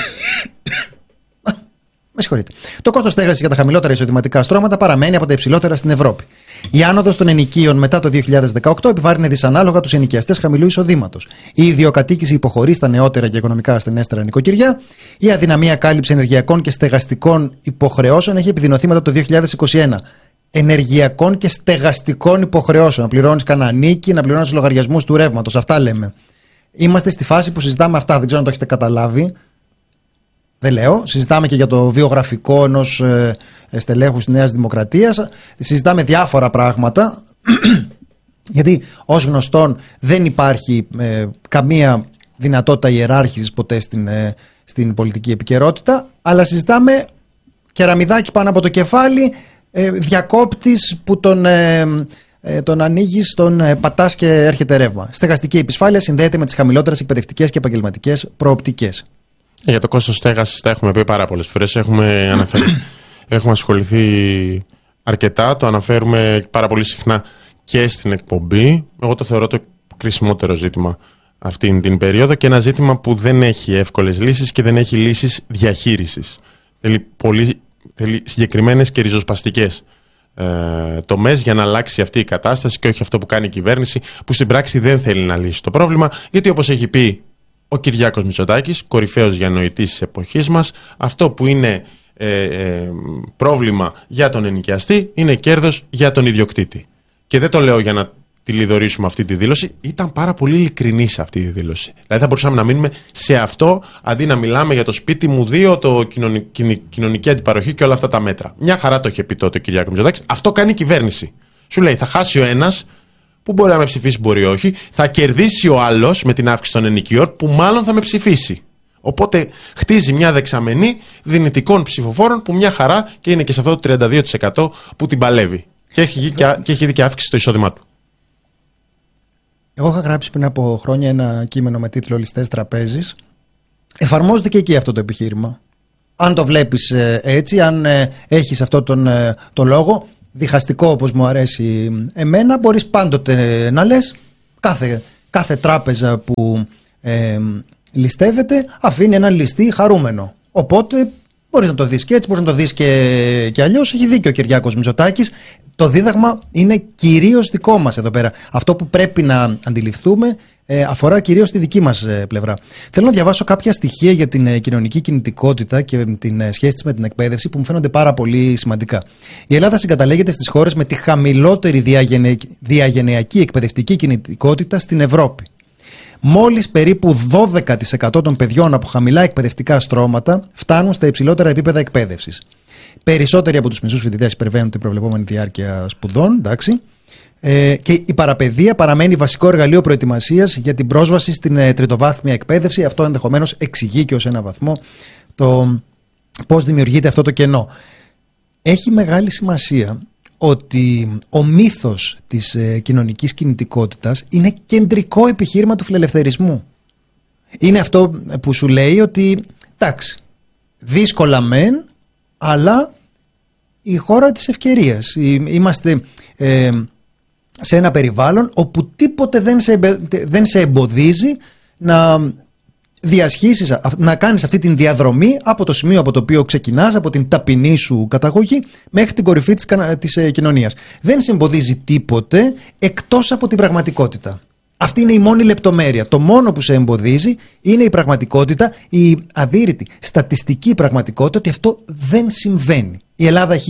Με συγχωρείτε. Το κόστος στέγασης για τα χαμηλότερα εισοδηματικά στρώματα παραμένει από τα υψηλότερα στην Ευρώπη. Η άνοδος των ενοικίων μετά το δύο χιλιάδες δεκαοκτώ επιβάρυνε δυσανάλογα τους ενοικιαστές χαμηλού εισοδήματος. Η ιδιοκατοίκηση υποχωρεί στα νεότερα και οικονομικά ασθενέστερα νοικοκυριά. Η αδυναμία κάλυψη ενεργειακών και στεγαστικών υποχρεώσεων έχει επιδεινωθεί μετά το δύο χιλιάδες είκοσι ένα. Ενεργειακών και στεγαστικών υποχρεώσεων. Να πληρώνεις κανένα νίκη, να πληρώνεις λογαριασμούς του ρεύματος. Αυτά λέμε. Είμαστε στη φάση που συζητάμε αυτά. Δεν ξέρω αν το έχετε καταλάβει. Δεν λέω. Συζητάμε και για το βιογραφικό ενός ε, στελέχους της Νέας Δημοκρατίας. Συζητάμε διάφορα πράγματα. Γιατί ως γνωστόν δεν υπάρχει ε, καμία δυνατότητα ιεράρχησης ποτέ στην, ε, στην πολιτική επικαιρότητα. Αλλά συζητάμε κεραμιδάκι πάνω από το κεφάλι. Ε, διακόπτης που τον, ε, ε, τον ανοίγεις, τον ε, πατάς και έρχεται ρεύμα. Στεγαστική επισφάλεια συνδέεται με τις χαμηλότερες εκπαιδευτικές και επαγγελματικές προοπτικές. Για το κόστος στέγασης τα έχουμε πει πάρα πολλές φορές. Έχουμε αναφέρει, έχουμε ασχοληθεί αρκετά. Το αναφέρουμε πάρα πολύ συχνά και στην εκπομπή. Εγώ το θεωρώ το κρίσιμότερο ζήτημα αυτήν την περίοδο και ένα ζήτημα που δεν έχει εύκολες λύσεις και δεν έχει λύσεις διαχείρισης. Θέλει πολύ Θέλει συγκεκριμένες και ριζοσπαστικές ε, τομές για να αλλάξει αυτή η κατάσταση και όχι αυτό που κάνει η κυβέρνηση, που στην πράξη δεν θέλει να λύσει το πρόβλημα, γιατί όπως έχει πει ο Κυριάκος Μητσοτάκης, κορυφαίος διανοητής της εποχής μας, αυτό που είναι ε, ε, πρόβλημα για τον ενοικιαστή είναι κέρδος για τον ιδιοκτήτη. Και δεν το λέω για να τη λιδωρήσουμε αυτή τη δήλωση, ήταν πάρα πολύ ειλικρινή σε αυτή τη δήλωση. Δηλαδή θα μπορούσαμε να μείνουμε σε αυτό αντί να μιλάμε για το σπίτι μου δύο, το κοινωνική, κοινωνική αντιπαροχή και όλα αυτά τα μέτρα. Μια χαρά το είχε πει τότε ο Κυριάκος Μητσοτάκης. Αυτό κάνει η κυβέρνηση. Σου λέει θα χάσει ο ένας που μπορεί να με ψηφίσει, μπορεί όχι. Θα κερδίσει ο άλλος με την αύξηση των ενοικιών που μάλλον θα με ψηφίσει. Οπότε χτίζει μια δεξαμενή δυνητικών ψηφοφόρων που μια χαρά και είναι και σε αυτό το τριάντα δύο τοις εκατό που την παλεύει. Και έχει, και, και έχει δει και αύξηση στο εισόδημά του. Εγώ είχα γράψει πριν από χρόνια ένα κείμενο με τίτλο «Ληστές τραπέζης». Εφαρμόζεται και εκεί αυτό το επιχείρημα. Αν το βλέπεις ε, έτσι, αν ε, έχεις αυτό τον ε, το λόγο, διχαστικό όπως μου αρέσει εμένα, μπορείς πάντοτε ε, να λες κάθε, κάθε τράπεζα που ε, ληστεύεται αφήνει έναν ληστή χαρούμενο. Οπότε μπορείς να το δεις και έτσι, μπορείς να το δεις και, και αλλιώς. Έχει δίκιο ο Κυριάκος Μητσοτάκης. Το δίδαγμα είναι κυρίως δικό μας εδώ πέρα. Αυτό που πρέπει να αντιληφθούμε ε, αφορά κυρίως τη δική μας ε, πλευρά. Θέλω να διαβάσω κάποια στοιχεία για την ε, κοινωνική κινητικότητα και την ε, σχέση της με την εκπαίδευση που μου φαίνονται πάρα πολύ σημαντικά. Η Ελλάδα συγκαταλέγεται στις χώρες με τη χαμηλότερη διαγενε... διαγενειακή εκπαιδευτική κινητικότητα στην Ευρώπη. Μόλις περίπου δώδεκα τοις εκατό των παιδιών από χαμηλά εκπαιδευτικά στρώματα φτάνουν στα υψηλότερα επίπεδα εκπαίδευσης. Περισσότεροι από τους μισούς φοιτητές υπερβαίνουν την προβλεπόμενη διάρκεια σπουδών, εντάξει. Ε, και η παραπαιδεία παραμένει βασικό εργαλείο προετοιμασίας για την πρόσβαση στην ε, τριτοβάθμια εκπαίδευση. Αυτό ενδεχομένως εξηγεί και ως ένα βαθμό το πώς δημιουργείται αυτό το κενό. Έχει μεγάλη σημασία ότι ο μύθος της ε, κοινωνικής κινητικότητας είναι κεντρικό επιχείρημα του φιλελευθερισμού. Είναι αυτό που σου λέει ότι εντάξει, δύσκολα μεν, αλλά η χώρα της ευκαιρίας. Είμαστε ε, σε ένα περιβάλλον όπου τίποτε δεν σε, δεν σε εμποδίζει να διασχίσεις, να κάνεις αυτή την διαδρομή από το σημείο από το οποίο ξεκινάς, από την ταπεινή σου καταγωγή μέχρι την κορυφή της, της ε, κοινωνίας. Δεν σε εμποδίζει τίποτε εκτός από την πραγματικότητα. Αυτή είναι η μόνη λεπτομέρεια. Το μόνο που σε εμποδίζει είναι η πραγματικότητα, η αδύρυτη στατιστική πραγματικότητα ότι αυτό δεν συμβαίνει. Η Ελλάδα έχει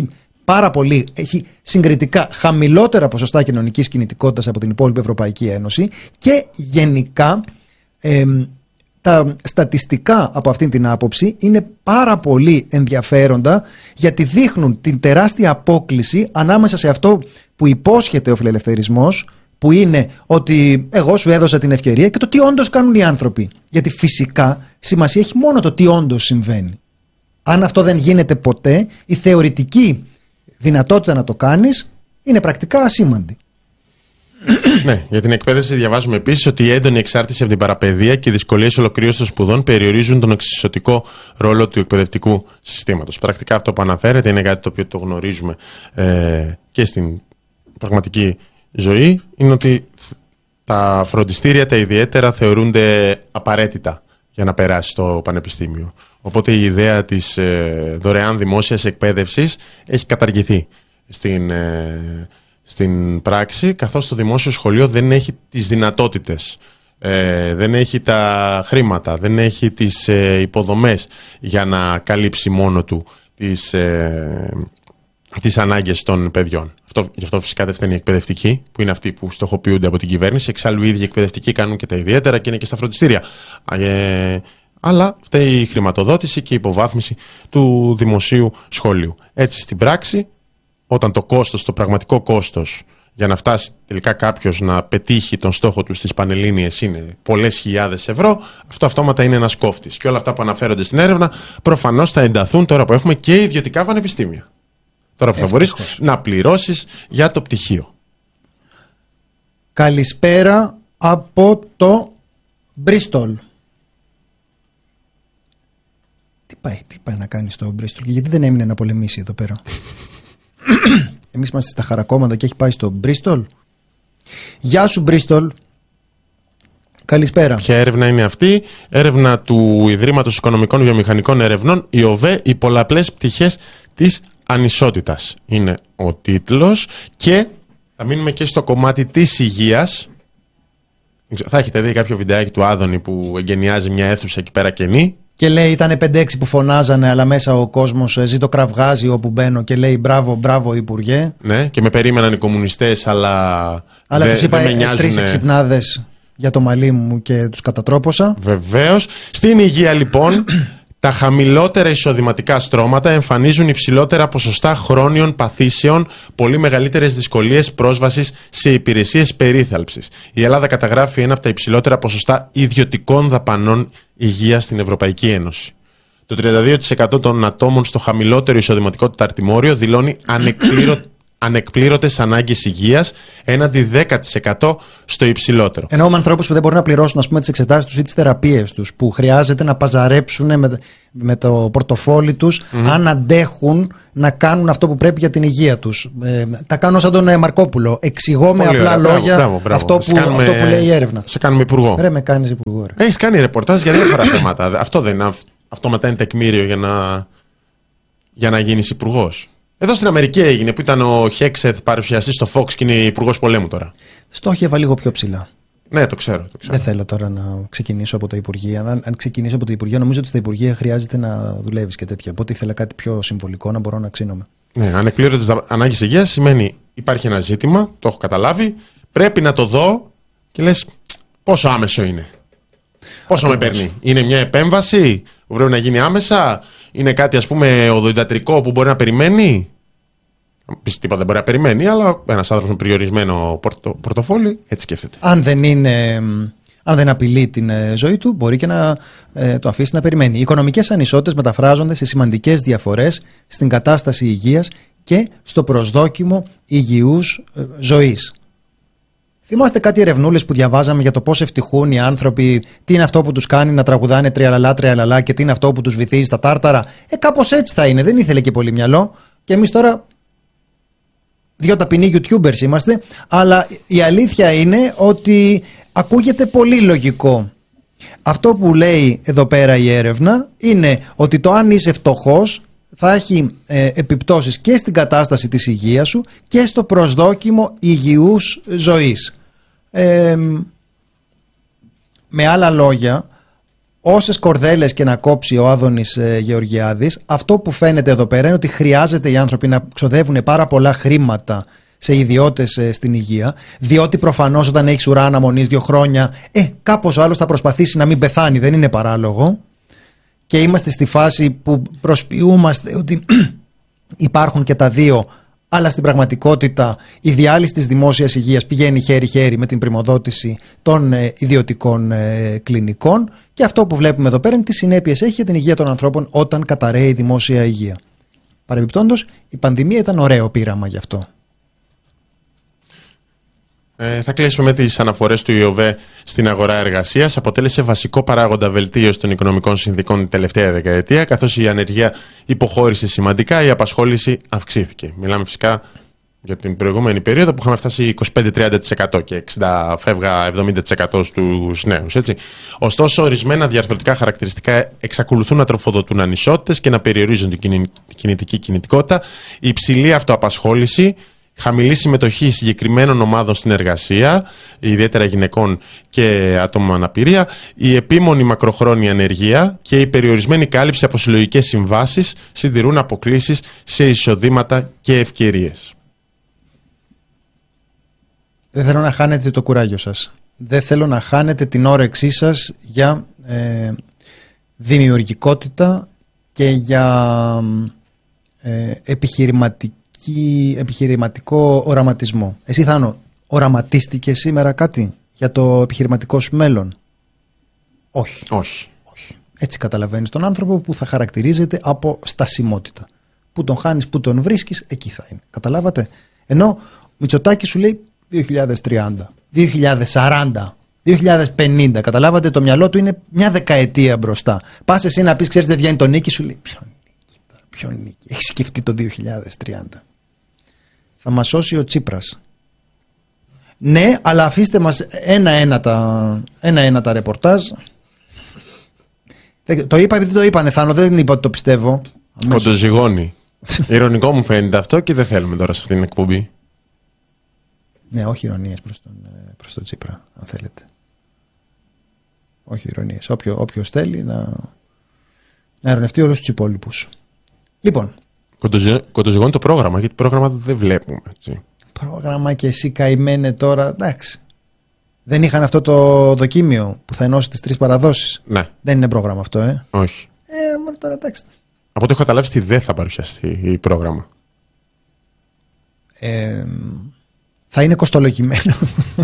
πάρα πολύ, έχει συγκριτικά χαμηλότερα ποσοστά κοινωνικής κινητικότητας από την υπόλοιπη Ευρωπαϊκή Ένωση και γενικά ε, τα στατιστικά από αυτήν την άποψη είναι πάρα πολύ ενδιαφέροντα, γιατί δείχνουν την τεράστια απόκλιση ανάμεσα σε αυτό που υπόσχεται ο φιλελευθερισμός, που είναι ότι εγώ σου έδωσα την ευκαιρία, και το τι όντως κάνουν οι άνθρωποι. Γιατί φυσικά σημασία έχει μόνο το τι όντως συμβαίνει. Αν αυτό δεν γίνεται ποτέ, η θεωρητική δυνατότητα να το κάνεις είναι πρακτικά ασήμαντη. Ναι, για την εκπαίδευση διαβάζουμε επίσης ότι η έντονη εξάρτηση από την παραπαιδεία και οι δυσκολίες ολοκλήρωσης των σπουδών περιορίζουν τον εξισωτικό ρόλο του εκπαιδευτικού συστήματος. Πρακτικά αυτό που αναφέρεται είναι κάτι το οποίο το γνωρίζουμε ε, και στην πραγματική ζωή, είναι ότι τα φροντιστήρια τα ιδιαίτερα θεωρούνται απαραίτητα για να περάσει στο πανεπιστήμιο. Οπότε η ιδέα της ε, δωρεάν δημόσιας εκπαίδευσης έχει καταργηθεί στην, ε, στην πράξη, καθώς το δημόσιο σχολείο δεν έχει τις δυνατότητες, ε, δεν έχει τα χρήματα, δεν έχει τις ε, υποδομές για να καλύψει μόνο του τις, ε, τις ανάγκες των παιδιών. Αυτό, γι' αυτό φυσικά δεν φταίνει οι εκπαιδευτικοί, που είναι αυτοί που στοχοποιούνται από την κυβέρνηση. Εξάλλου οι ίδιοι εκπαιδευτικοί κάνουν και τα ιδιαίτερα και είναι και στα φροντιστήρια. Ε, αλλά φταίει η χρηματοδότηση και η υποβάθμιση του δημοσίου σχολείου. Έτσι στην πράξη, όταν το κόστος, το πραγματικό κόστος για να φτάσει τελικά κάποιος να πετύχει τον στόχο του στις Πανελλήνιες είναι πολλές χιλιάδες ευρώ, αυτό αυτόματα είναι ένας κόφτης. Και όλα αυτά που αναφέρονται στην έρευνα προφανώς θα ενταθούν τώρα που έχουμε και ιδιωτικά πανεπιστήμια. Τώρα που θα μπορείς να πληρώσεις για το πτυχίο. Καλησπέρα από το Μπρίστολ. Τι πάει, τι πάει να κάνει στο Μπρίστολ και γιατί δεν έμεινε να πολεμήσει εδώ πέρα? Εμείς είμαστε στα χαρακόμματα και έχει πάει στο Μπρίστολ. Γεια σου Μπρίστολ. Καλησπέρα. Ποια έρευνα είναι αυτή? Έρευνα του Ιδρύματος Οικονομικών Βιομηχανικών Ερευνών, η ΟΒΕ, οι πολλαπλές πτυχές της ανισότητας είναι ο τίτλος, και θα μείνουμε και στο κομμάτι της υγείας. Θα έχετε δει κάποιο βιντεάκι του Άδωνη που εγκαινιάζει μια αίθουσα εκεί πέρα κενή και λέει ήταν πέντε έξι που φωνάζανε, αλλά μέσα ο κόσμος ζει το κραυγάζει όπου μπαίνω και λέει μπράβο, μπράβο Υπουργέ. Ναι, και με περίμεναν οι κομμουνιστές, αλλά, αλλά δε, τους είπα δεν με νοιάζουν. Τρεις εξυπνάδες για το μαλλί μου και τους κατατρόπωσα. Βεβαίως. Στην υγεία λοιπόν τα χαμηλότερα εισοδηματικά στρώματα εμφανίζουν υψηλότερα ποσοστά χρόνιων παθήσεων, πολύ μεγαλύτερες δυσκολίες πρόσβασης σε υπηρεσίες περίθαλψης. Η Ελλάδα καταγράφει ένα από τα υψηλότερα ποσοστά ιδιωτικών δαπανών υγείας στην Ευρωπαϊκή Ένωση. Το τριάντα δύο τοις εκατό των ατόμων στο χαμηλότερο εισοδηματικό τεταρτημόριο δηλώνει ανεκπλήρωτο ανεκπλήρωτες ανάγκες υγείας, έναντι δέκα τοις εκατό στο υψηλότερο. Εννοούμε ανθρώπους που δεν μπορούν να πληρώσουν, ας πούμε, τις εξετάσεις τους ή τις θεραπείες τους, που χρειάζεται να παζαρέψουν με, με το πορτοφόλι τους, mm-hmm. αν αντέχουν να κάνουν αυτό που πρέπει για την υγεία τους. Ε, τα κάνω σαν τον Μαρκόπουλο. Εξηγώ με απλά ωραία, λόγια μπράβο, μπράβο. Αυτό, που, κάνουμε, αυτό που λέει η έρευνα. Σε κάνουμε υπουργό. Ρε, με κάνεις υπουργό. Ρε. Έχεις κάνει ρεπορτάζ για διάφορα θέματα. Αυτό δεν είναι, αυτό μετά είναι τεκμήριο για να, για να γίνεις υπουργός. Εδώ στην Αμερική έγινε, που ήταν ο Χέξεθ παρουσιαστής στο Fox και είναι υπουργός πολέμου τώρα. Στόχευα λίγο πιο ψηλά. Ναι, το ξέρω, το ξέρω. Δεν θέλω τώρα να ξεκινήσω από τα Υπουργεία. Αν, αν ξεκινήσω από τα Υπουργεία, νομίζω ότι στα Υπουργεία χρειάζεται να δουλεύεις και τέτοια. Οπότε ήθελα κάτι πιο συμβολικό, να μπορώ να ξύνομαι. Ναι, ανεκπλήρωτες ανάγκες υγείας σημαίνει υπάρχει ένα ζήτημα, το έχω καταλάβει, πρέπει να το δω και λες πόσο άμεσο είναι. Πόσο Ακριβώς. με παίρνει. Είναι μια επέμβαση που πρέπει να γίνει άμεσα, είναι κάτι ας πούμε οδοντιατρικό που μπορεί να περιμένει. Πεις τίποτα δεν μπορεί να περιμένει, αλλά ένας άνθρωπος με περιορισμένο πορτο, πορτοφόλι έτσι σκέφτεται. Αν δεν, είναι, αν δεν απειλεί την ζωή του, μπορεί και να ε, το αφήσει να περιμένει. Οι οικονομικές ανισότητες μεταφράζονται σε σημαντικές διαφορές στην κατάσταση υγείας και στο προσδόκιμο υγιούς ε, ζωής. Θυμάστε κάτι ερευνούλες που διαβάζαμε για το πώς ευτυχούν οι άνθρωποι, τι είναι αυτό που τους κάνει να τραγουδάνε τριαλαλά τριαλαλά και τι είναι αυτό που τους βυθίζει στα τάρταρα. Ε, κάπως έτσι θα είναι, δεν ήθελε και πολύ μυαλό. Και εμείς τώρα δύο ταπεινοί YouTubers είμαστε, αλλά η αλήθεια είναι ότι ακούγεται πολύ λογικό. Αυτό που λέει εδώ πέρα η έρευνα είναι ότι το αν είσαι φτωχός θα έχει ε, επιπτώσεις και στην κατάσταση της υγείας σου και στο προσδόκιμο υγιούς ζωής. Ε, με άλλα λόγια, όσες κορδέλες και να κόψει ο Άδωνης ε, Γεωργιάδης, αυτό που φαίνεται εδώ πέρα είναι ότι χρειάζεται οι άνθρωποι να ξοδεύουν πάρα πολλά χρήματα σε ιδιώτες ε, στην υγεία, διότι προφανώς όταν έχεις ουρά αναμονής δύο χρόνια, ε, κάπως ο άλλος θα προσπαθήσει να μην πεθάνει, δεν είναι παράλογο. Και είμαστε στη φάση που προσποιούμαστε ότι υπάρχουν και τα δύο, αλλά στην πραγματικότητα η διάλυση της δημόσιας υγείας πηγαίνει χέρι-χέρι με την πριμοδότηση των ε, ιδιωτικών ε, κλινικών, και αυτό που βλέπουμε εδώ πέρα είναι τι συνέπειες έχει για την υγεία των ανθρώπων όταν καταρρέει η δημόσια υγεία. Παρεμπιπτόντως, η πανδημία ήταν ωραίο πείραμα γι' αυτό. Ε, θα κλείσουμε με τις αναφορές του ΙΟΒΕ στην αγορά εργασίας. Αποτέλεσε βασικό παράγοντα βελτίωση των οικονομικών συνθήκων την τελευταία δεκαετία, καθώς η ανεργία υποχώρησε σημαντικά, η απασχόληση αυξήθηκε. Μιλάμε φυσικά για την προηγούμενη περίοδο που είχαμε φτάσει είκοσι πέντε με τριάντα τοις εκατό και εξήντα φεύγα εβδομήντα τοις εκατό στους νέους. Έτσι. Ωστόσο, ορισμένα διαρθρωτικά χαρακτηριστικά εξακολουθούν να τροφοδοτούν ανισότητες και να περιορίζουν την κινητική κινητικότητα. Η υψηλή αυτοαπασχόληση, χαμηλή συμμετοχή συγκεκριμένων ομάδων στην εργασία, ιδιαίτερα γυναικών και ατόμων με αναπηρία, η επίμονη μακροχρόνια ανεργία και η περιορισμένη κάλυψη από συλλογικές συμβάσεις συντηρούν αποκλίσεις σε εισοδήματα και ευκαιρίες. Δεν θέλω να χάνετε το κουράγιο σας. Δεν θέλω να χάνετε την όρεξή σας για ε, δημιουργικότητα και για ε, επιχειρηματική επιχειρηματικό οραματισμό. Εσύ, Θάνο, οραματίστηκες σήμερα κάτι για το επιχειρηματικό σου μέλλον? Όχι. Όχι. Όχι. Έτσι καταλαβαίνεις τον άνθρωπο που θα χαρακτηρίζεται από στασιμότητα. Που τον χάνεις, που τον βρίσκεις, εκεί θα είναι. Καταλάβατε? Ενώ Μητσοτάκης σου λέει δύο χιλιάδες τριάντα, δύο χιλιάδες σαράντα, δύο χιλιάδες πενήντα. Καταλάβατε, το μυαλό του είναι μια δεκαετία μπροστά. Πας εσύ να πεις, ξέρεις, δεν βγαίνει το νίκη, σου λέει ποιο νίκη τώρα, ποιο νίκη? Έχει σκεφτεί το δύο χιλιάδες τριάντα. Θα μας σώσει ο Τσίπρας. Ναι, αλλά αφήστε μας ένα-ένα τα, ένα-ένα τα ρεπορτάζ. Το είπα επειδή το είπανε, Θάνο, δεν είπα ότι το πιστεύω. Κοντοζυγώνει. Ειρωνικό μου φαίνεται αυτό και δεν θέλουμε τώρα σε αυτήν την εκπομπή. Ναι, όχι ειρωνίες προς τον, προς τον Τσίπρα, αν θέλετε. Όχι ειρωνίες. Όποιο, όποιος θέλει να, να ειρωνευτεί όλους τους υπόλοιπους. Λοιπόν. Κοντοζυγώνει το πρόγραμμα, γιατί πρόγραμμα δεν βλέπουμε. Έτσι. Πρόγραμμα και εσύ καημένε τώρα, εντάξει. Δεν είχαν αυτό το δοκίμιο που θα ενώσει τις τρεις παραδόσεις? Ναι. Δεν είναι πρόγραμμα αυτό, ε. Όχι. Ε, μόνο τώρα εντάξει. Από ό,τι έχω καταλάβει, δεν θα παρουσιαστεί η πρόγραμμα. Ε, θα είναι κοστολογημένο.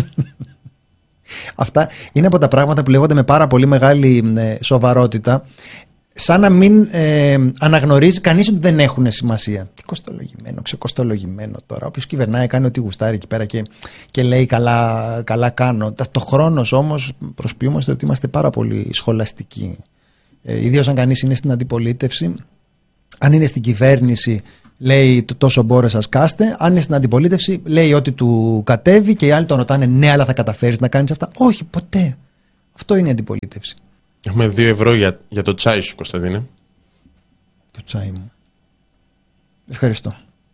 Αυτά είναι από τα πράγματα που λέγονται με πάρα πολύ μεγάλη ε, σοβαρότητα, σαν να μην ε, αναγνωρίζει κανείς ότι δεν έχουν σημασία. Τι κοστολογημένο, ξεκοστολογημένο τώρα. Όποιος κυβερνάει κάνει ό,τι γουστάρει εκεί πέρα και, και λέει καλά, καλά κάνω. Ταυτοχρόνως όμως προσποιούμαστε ότι είμαστε πάρα πολύ σχολαστικοί. Ε, ιδίως αν κανείς είναι στην αντιπολίτευση. Αν είναι στην κυβέρνηση, λέει τόσο μπόρεσα σκάστε. Αν είναι στην αντιπολίτευση, λέει ότι του κατέβει και οι άλλοι τον ρωτάνε, ναι, αλλά θα καταφέρεις να κάνεις αυτά? Όχι, ποτέ. Αυτό είναι η αντιπολίτευση. Έχουμε δύο ευρώ για, για το τσάι σου, Κωνσταντίνε. Το τσάι μου. Ευχαριστώ.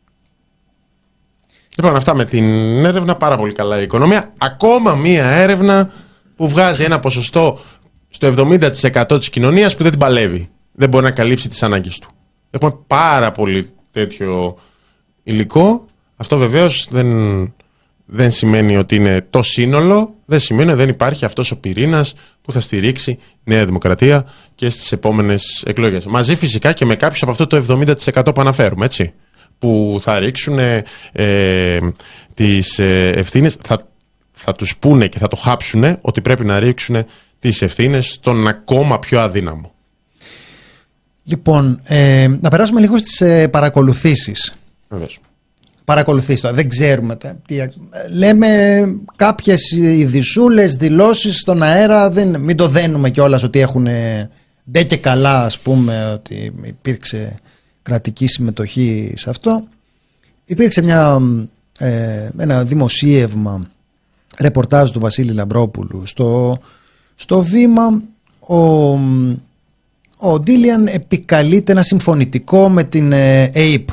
Λοιπόν, αυτά με την έρευνα. Πάρα πολύ καλά η οικονομία. Ακόμα μία έρευνα που βγάζει ένα ποσοστό στο εβδομήντα τοις εκατό της κοινωνίας που δεν την παλεύει. Δεν μπορεί να καλύψει τις ανάγκες του. Έχουμε πάρα πολύ τέτοιο υλικό. Αυτό βεβαίως δεν, δεν σημαίνει ότι είναι το σύνολο. Δεν σημαίνει ότι δεν υπάρχει αυτός ο πυρήνας που θα στηρίξει η Νέα Δημοκρατία και στις επόμενες εκλογές. Μαζί φυσικά και με κάποιους από αυτό το εβδομήντα τοις εκατό που αναφέρουμε, έτσι. Που θα ρίξουν ε, τις ε, ευθύνες, θα, θα τους πούνε και θα το χάψουν ότι πρέπει να ρίξουν τις ευθύνες στον ακόμα πιο αδύναμο. Λοιπόν, ε, να περάσουμε λίγο στις ε, παρακολουθήσεις. Βεβαίως. Παρακολουθήσεις τώρα, δεν ξέρουμε. Τι, λέμε κάποιες ειδισούλες, δηλώσεις στον αέρα, δεν, μην το δένουμε κιόλας ότι έχουν ντε και καλά, ας πούμε, ότι υπήρξε κρατική συμμετοχή σε αυτό. Υπήρξε μια, ε, ένα δημοσίευμα, ρεπορτάζ του Βασίλη Λαμπρόπουλου στο, στο Βήμα. Ο, ο Ντίλιαν επικαλείται ένα συμφωνητικό με την ε, ΕΙΠ.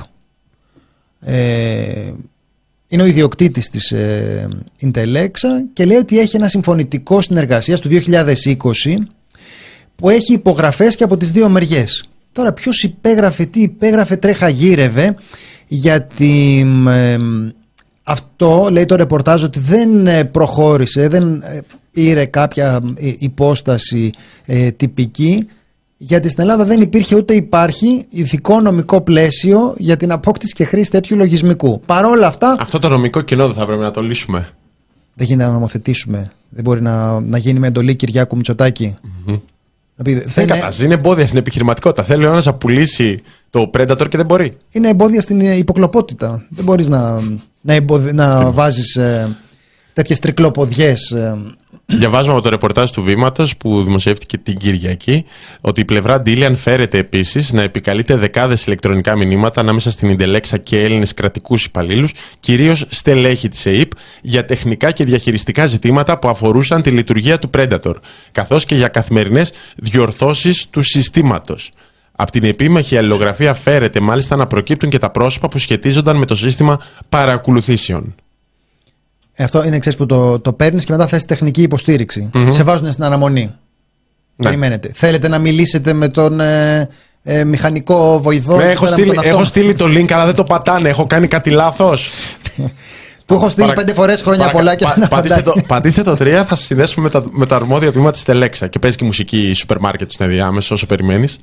Ε, είναι ο ιδιοκτήτης της ε, Ιντελέξα και λέει ότι έχει ένα συμφωνητικό συνεργασίας του δύο χιλιάδες είκοσι που έχει υπογραφές και από τις δύο μεριές. Τώρα ποιος υπέγραφε, τι υπέγραφε, τρέχα γύρευε, γιατί ε, αυτό λέει το ρεπορτάζ ότι δεν προχώρησε, δεν πήρε κάποια υπόσταση ε, τυπική, γιατί στην Ελλάδα δεν υπήρχε ούτε υπάρχει ηθικό νομικό πλαίσιο για την απόκτηση και χρήση τέτοιου λογισμικού. Παρόλα αυτά... Αυτό το νομικό κενό δεν θα πρέπει να το λύσουμε. Δεν γίνεται να νομοθετήσουμε. Δεν μπορεί να, να γίνει με εντολή Κυριάκου Μητσοτάκη. Mm-hmm. Πει, δεν είναι... είναι εμπόδια στην επιχειρηματικότητα. Θέλει ο ένας να πουλήσει το Predator και δεν μπορεί. Είναι εμπόδια στην υποκλοπότητα. Δεν μπορείς να, να, εμποδι... να βάζεις ε, τέτοιες τρικλοποδιές. Ε. Διαβάζουμε από το ρεπορτάζ του Βήματος που δημοσιεύτηκε την Κυριακή ότι η πλευρά Ντίλιαν φέρεται επίσης να επικαλείται δεκάδες ηλεκτρονικά μηνύματα ανάμεσα στην Ιντελέξα και Έλληνες κρατικούς υπαλλήλους, κυρίως στελέχη της ΕΥΠ, για τεχνικά και διαχειριστικά ζητήματα που αφορούσαν τη λειτουργία του Predator, καθώς και για καθημερινές διορθώσεις του συστήματος. Από την επίμαχη αλληλογραφία φέρεται μάλιστα να προκύπτουν και τα πρόσωπα που σχετίζονταν με το σύστημα παρακολουθήσεων. Αυτό είναι, ξέρεις, που το, το παίρνεις και μετά θες τεχνική υποστήριξη. Mm-hmm. Σε βάζουν στην αναμονή. Ναι. Περιμένετε. Θέλετε να μιλήσετε με τον ε, ε, μηχανικό βοηθό. Ναι, έχω, στείλει, έχω στείλει το link, αλλά δεν το πατάνε. Έχω κάνει κάτι λάθος. Του έχω στείλει Παρα... πέντε φορές χρόνια Παρα... πολλά και πα... πατήστε, το, πατήστε το τρία, θα σας συνδέσουμε με τα, με τα αρμόδια τμήματα της Τελέξα. Και παίζει και μουσική σούπερ μάρκετ στην ενδιάμεσο όσο περιμένεις.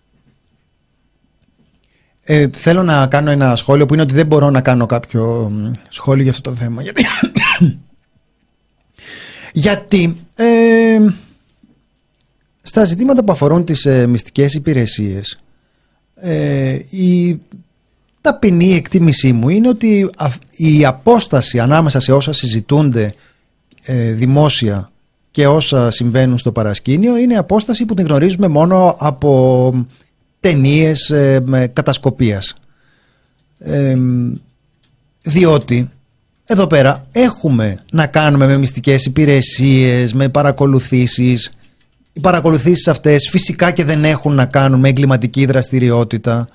Ε, θέλω να κάνω ένα σχόλιο που είναι ότι δεν μπορώ να κάνω κάποιο σχόλιο για αυτό το θέμα. Γιατί, γιατί ε, στα ζητήματα που αφορούν τις ε, μυστικές υπηρεσίες, ε, η ταπεινή εκτίμησή μου είναι ότι α, η απόσταση ανάμεσα σε όσα συζητούνται ε, δημόσια και όσα συμβαίνουν στο παρασκήνιο είναι απόσταση που την γνωρίζουμε μόνο από ταινίες ε, κατασκοπίας. Ε, διότι εδώ πέρα έχουμε να κάνουμε με μυστικές υπηρεσίες, με παρακολουθήσεις. Οι παρακολουθήσεις αυτές φυσικά και δεν έχουν να κάνουν με εγκληματική δραστηριότητα.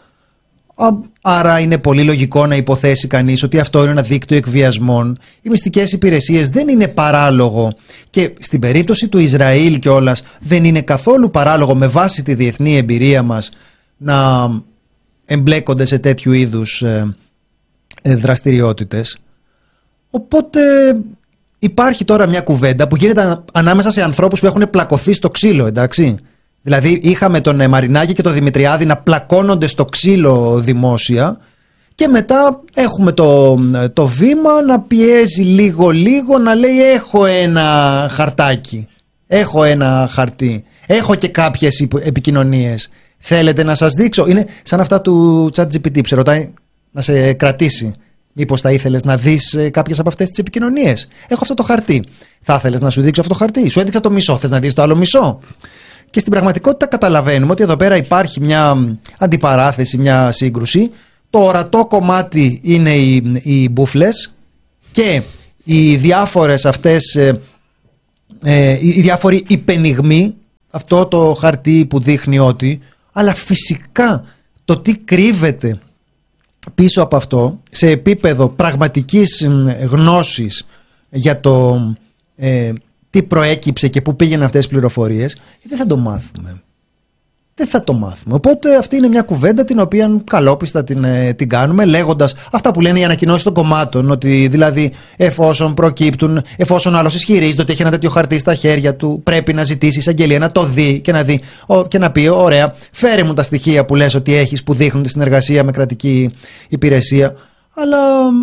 Άρα είναι πολύ λογικό να υποθέσει κανείς ότι αυτό είναι ένα δίκτυο εκβιασμών. Οι μυστικές υπηρεσίες δεν είναι παράλογο και στην περίπτωση του Ισραήλ κιόλας δεν είναι καθόλου παράλογο με βάση τη διεθνή εμπειρία μας να εμπλέκονται σε τέτοιου είδους ε, ε, δραστηριότητες. Οπότε υπάρχει τώρα μια κουβέντα που γίνεται ανάμεσα σε ανθρώπους που έχουν πλακωθεί στο ξύλο, εντάξει. Δηλαδή είχαμε τον Μαρινάκη και τον Δημητριάδη να πλακώνονται στο ξύλο δημόσια και μετά έχουμε το, το Βήμα να πιέζει λίγο λίγο, να λέει έχω ένα χαρτάκι, έχω ένα χαρτί, έχω και κάποιες επικοινωνίες. Θέλετε να σας δείξω? Είναι σαν αυτά του ChatGPT που σε ρωτάει να σε κρατήσει. Μήπως θα ήθελες να δεις κάποιες από αυτές τις επικοινωνίες? Έχω αυτό το χαρτί. Θα ήθελες να σου δείξω αυτό το χαρτί? Σου έδειξα το μισό. Θες να δεις το άλλο μισό? Και στην πραγματικότητα καταλαβαίνουμε ότι εδώ πέρα υπάρχει μια αντιπαράθεση, μια σύγκρουση. Το ορατό κομμάτι είναι οι, οι μπουφλες και οι διάφορες αυτές, ε, ε, οι διάφοροι υπενιγμοί. Αυτό το χαρτί που δείχνει ότι, αλλά φυσικά το τι κρύβεται πίσω από αυτό σε επίπεδο πραγματικής γνώσης για το ε, τι προέκυψε και πού πήγαιναν αυτές τις πληροφορίες, δεν θα το μάθουμε. Δεν θα το μάθουμε. Οπότε αυτή είναι μια κουβέντα την οποία καλόπιστα την, την κάνουμε, λέγοντας αυτά που λένε οι ανακοινώσεις των κομμάτων, ότι δηλαδή εφόσον προκύπτουν, εφόσον άλλος ισχυρίζεται ότι έχει ένα τέτοιο χαρτί στα χέρια του, πρέπει να ζητήσει εισαγγελία να το δει και να, δει, και να πει ωραία, φέρε μου τα στοιχεία που λες ότι έχεις που δείχνουν τη συνεργασία με κρατική υπηρεσία. Αλλά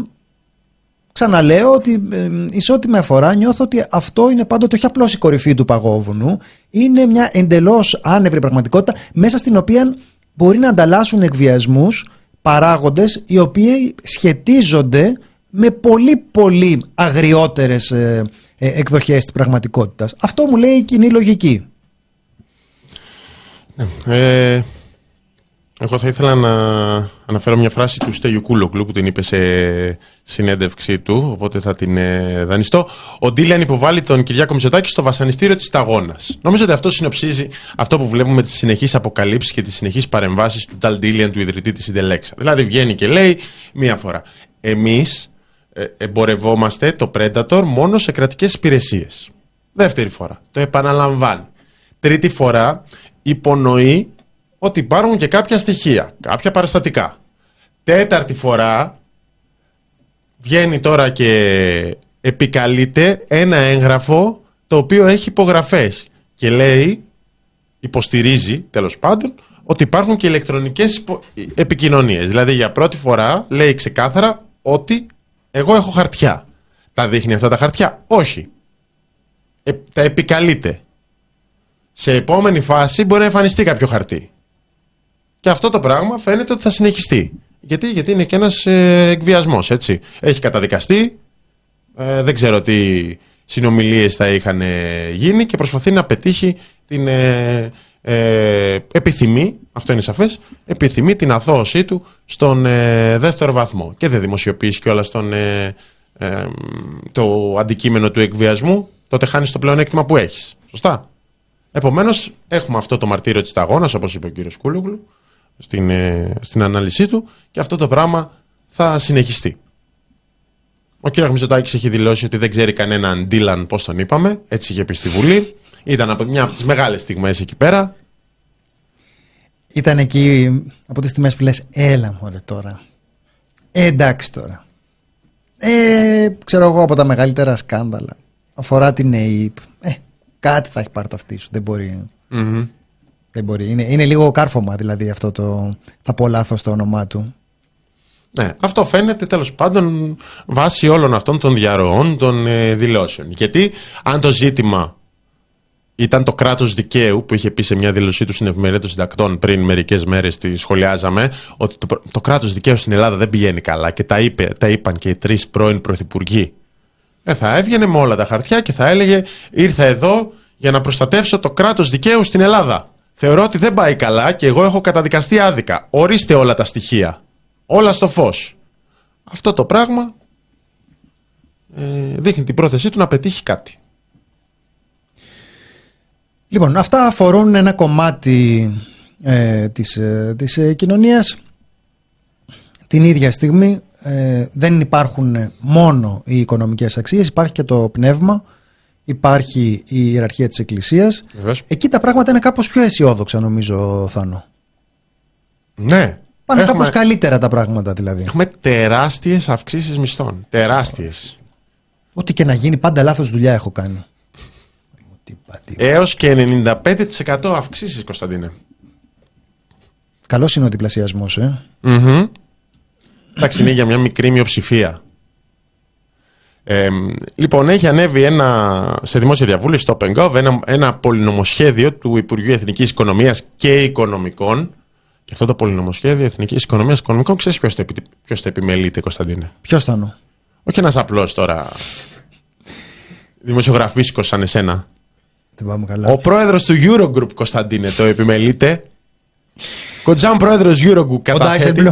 ξαναλέω ότι εις ό,τι με αφορά νιώθω ότι αυτό είναι πάντοτε όχι απλώς η κορυφή του παγόβουνου, είναι μια εντελώς άνευρη πραγματικότητα μέσα στην οποία μπορεί να ανταλλάσσουν εκβιασμούς παράγοντες οι οποίοι σχετίζονται με πολύ πολύ αγριότερες ε, ε, εκδοχές της πραγματικότητας. Αυτό μου λέει η κοινή λογική. Ε, εγώ θα ήθελα να αναφέρω μια φράση του Στέλιου Κούλογλου που την είπε σε συνέντευξή του, οπότε θα την ε, δανειστώ. Ο Ντίλιαν υποβάλλει τον Κυριάκο Μητσοτάκη στο βασανιστήριο της Σταγόνας. Νομίζω ότι αυτό συνοψίζει αυτό που βλέπουμε με τις συνεχείς αποκαλύψεις και τις συνεχείς παρεμβάσεις του Ταλ Ντίλιαν, του ιδρυτή της Ιντελέξα. Δηλαδή βγαίνει και λέει μία φορά, εμείς ε, εμπορευόμαστε το Predator μόνο σε κρατικές υπηρεσίες. Δεύτερη φορά, το επαναλαμβάνει. Τρίτη φορά, υπονοεί ότι υπάρχουν και κάποια στοιχεία, κάποια παραστατικά. Τέταρτη φορά βγαίνει τώρα και επικαλείται ένα έγγραφο το οποίο έχει υπογραφές και λέει, υποστηρίζει τέλος πάντων, ότι υπάρχουν και ηλεκτρονικές επικοινωνίες. Δηλαδή για πρώτη φορά λέει ξεκάθαρα ότι εγώ έχω χαρτιά. Τα δείχνει αυτά τα χαρτιά? Όχι. Ε, τα επικαλείται. Σε επόμενη φάση μπορεί να εμφανιστεί κάποιο χαρτί. Και αυτό το πράγμα φαίνεται ότι θα συνεχιστεί. Γιατί, Γιατί είναι και ένας ε, εκβιασμός, έτσι. Έχει καταδικαστεί, ε, δεν ξέρω τι συνομιλίες θα είχαν ε, γίνει και προσπαθεί να πετύχει την ε, ε, επιθυμεί, αυτό είναι σαφές, επιθυμεί την αθώωσή του στον ε, δεύτερο βαθμό. Και δεν δημοσιοποιήσει κιόλας τον, ε, ε, το αντικείμενο του εκβιασμού, τότε χάνεις το πλεονέκτημα που έχεις. Σωστά. Επομένως, έχουμε αυτό το μαρτύριο της σταγόνας, όπως είπε ο κύριος Κούλογλου, στην, ε, στην ανάλυση του, και αυτό το πράγμα θα συνεχιστεί. Ο κύριος Μητσοτάκης έχει δηλώσει ότι δεν ξέρει κανέναν Ντίλαν, πώς τον είπαμε, έτσι είχε πει στη Βουλή. Ήταν από μια από τις μεγάλες στιγμές εκεί πέρα. Ήταν εκεί από τις στιγμές που λες, έλα μωρέ τώρα. Ε, εντάξει τώρα. Ε, ξέρω εγώ, από τα μεγαλύτερα σκάνδαλα. Αφορά την ΕΕΠ. Ε, κάτι θα έχει πάρει το αυτί σου. Δεν μπορεί. Mm-hmm. Δεν μπορεί. Είναι, είναι λίγο κάρφωμα δηλαδή αυτό το. Θα πω λάθος το όνομά του. Ναι, αυτό φαίνεται τέλος πάντων βάσει όλων αυτών των διαρροών των ε, δηλώσεων. Γιατί αν το ζήτημα ήταν το κράτος δικαίου, που είχε πει σε μια δήλωσή του στην Εφημερίδα των Συντακτών πριν μερικές μέρες, τη σχολιάζαμε, ότι το, το κράτος δικαίου στην Ελλάδα δεν πηγαίνει καλά, και τα, είπε, τα είπαν και οι τρεις πρώην πρωθυπουργοί, ε, θα έβγαινε με όλα τα χαρτιά και θα έλεγε, ήρθα εδώ για να προστατεύσω το κράτος δικαίου στην Ελλάδα. Θεωρώ ότι δεν πάει καλά και εγώ έχω καταδικαστεί άδικα. Ορίστε όλα τα στοιχεία. Όλα στο φως. Αυτό το πράγμα ε, δείχνει την πρόθεσή του να πετύχει κάτι. Λοιπόν, αυτά αφορούν ένα κομμάτι ε, της, ε, της ε, κοινωνίας. Την ίδια στιγμή ε, δεν υπάρχουν μόνο οι οικονομικές αξίες, υπάρχει και το πνεύμα, υπάρχει η ιεραρχία της Εκκλησίας. Βεβαίως. Εκεί τα πράγματα είναι κάπως πιο αισιόδοξα, νομίζω, Θάνο. Ναι. Πάνε έχουμε, κάπως καλύτερα τα πράγματα δηλαδή. Έχουμε τεράστιες αυξήσεις μισθών. Τεράστιες. Ό,τι και να γίνει, πάντα λάθος δουλειά έχω κάνει. Έως και ενενήντα πέντε τοις εκατό αυξήσεις, Κωνσταντίνε. Καλός είναι ο διπλασιασμός, ε. Mm-hmm. Εντάξει, είναι για μια μικρή μειοψηφία. Ε, λοιπόν, έχει ανέβει ένα, σε δημόσια διαβούλευση στο OpenGov ένα, ένα πολυνομοσχέδιο του Υπουργείου Εθνικής Οικονομίας και Οικονομικών. Και αυτό το πολυνομοσχέδιο Εθνικής Οικονομίας και Οικονομικών, ξέρεις ποιος το, επι, ποιος το επιμελείται, Κωνσταντίνε? Ποιος θα είναι? Όχι ένας απλός τώρα δημοσιογραφίσκος σαν εσένα. Δεν πάμε καλά. Ο πρόεδρος του Eurogroup, Κωνσταντίνε, το επιμελείται. Κοντζάν πρόεδρος Eurogroup καταθέτει.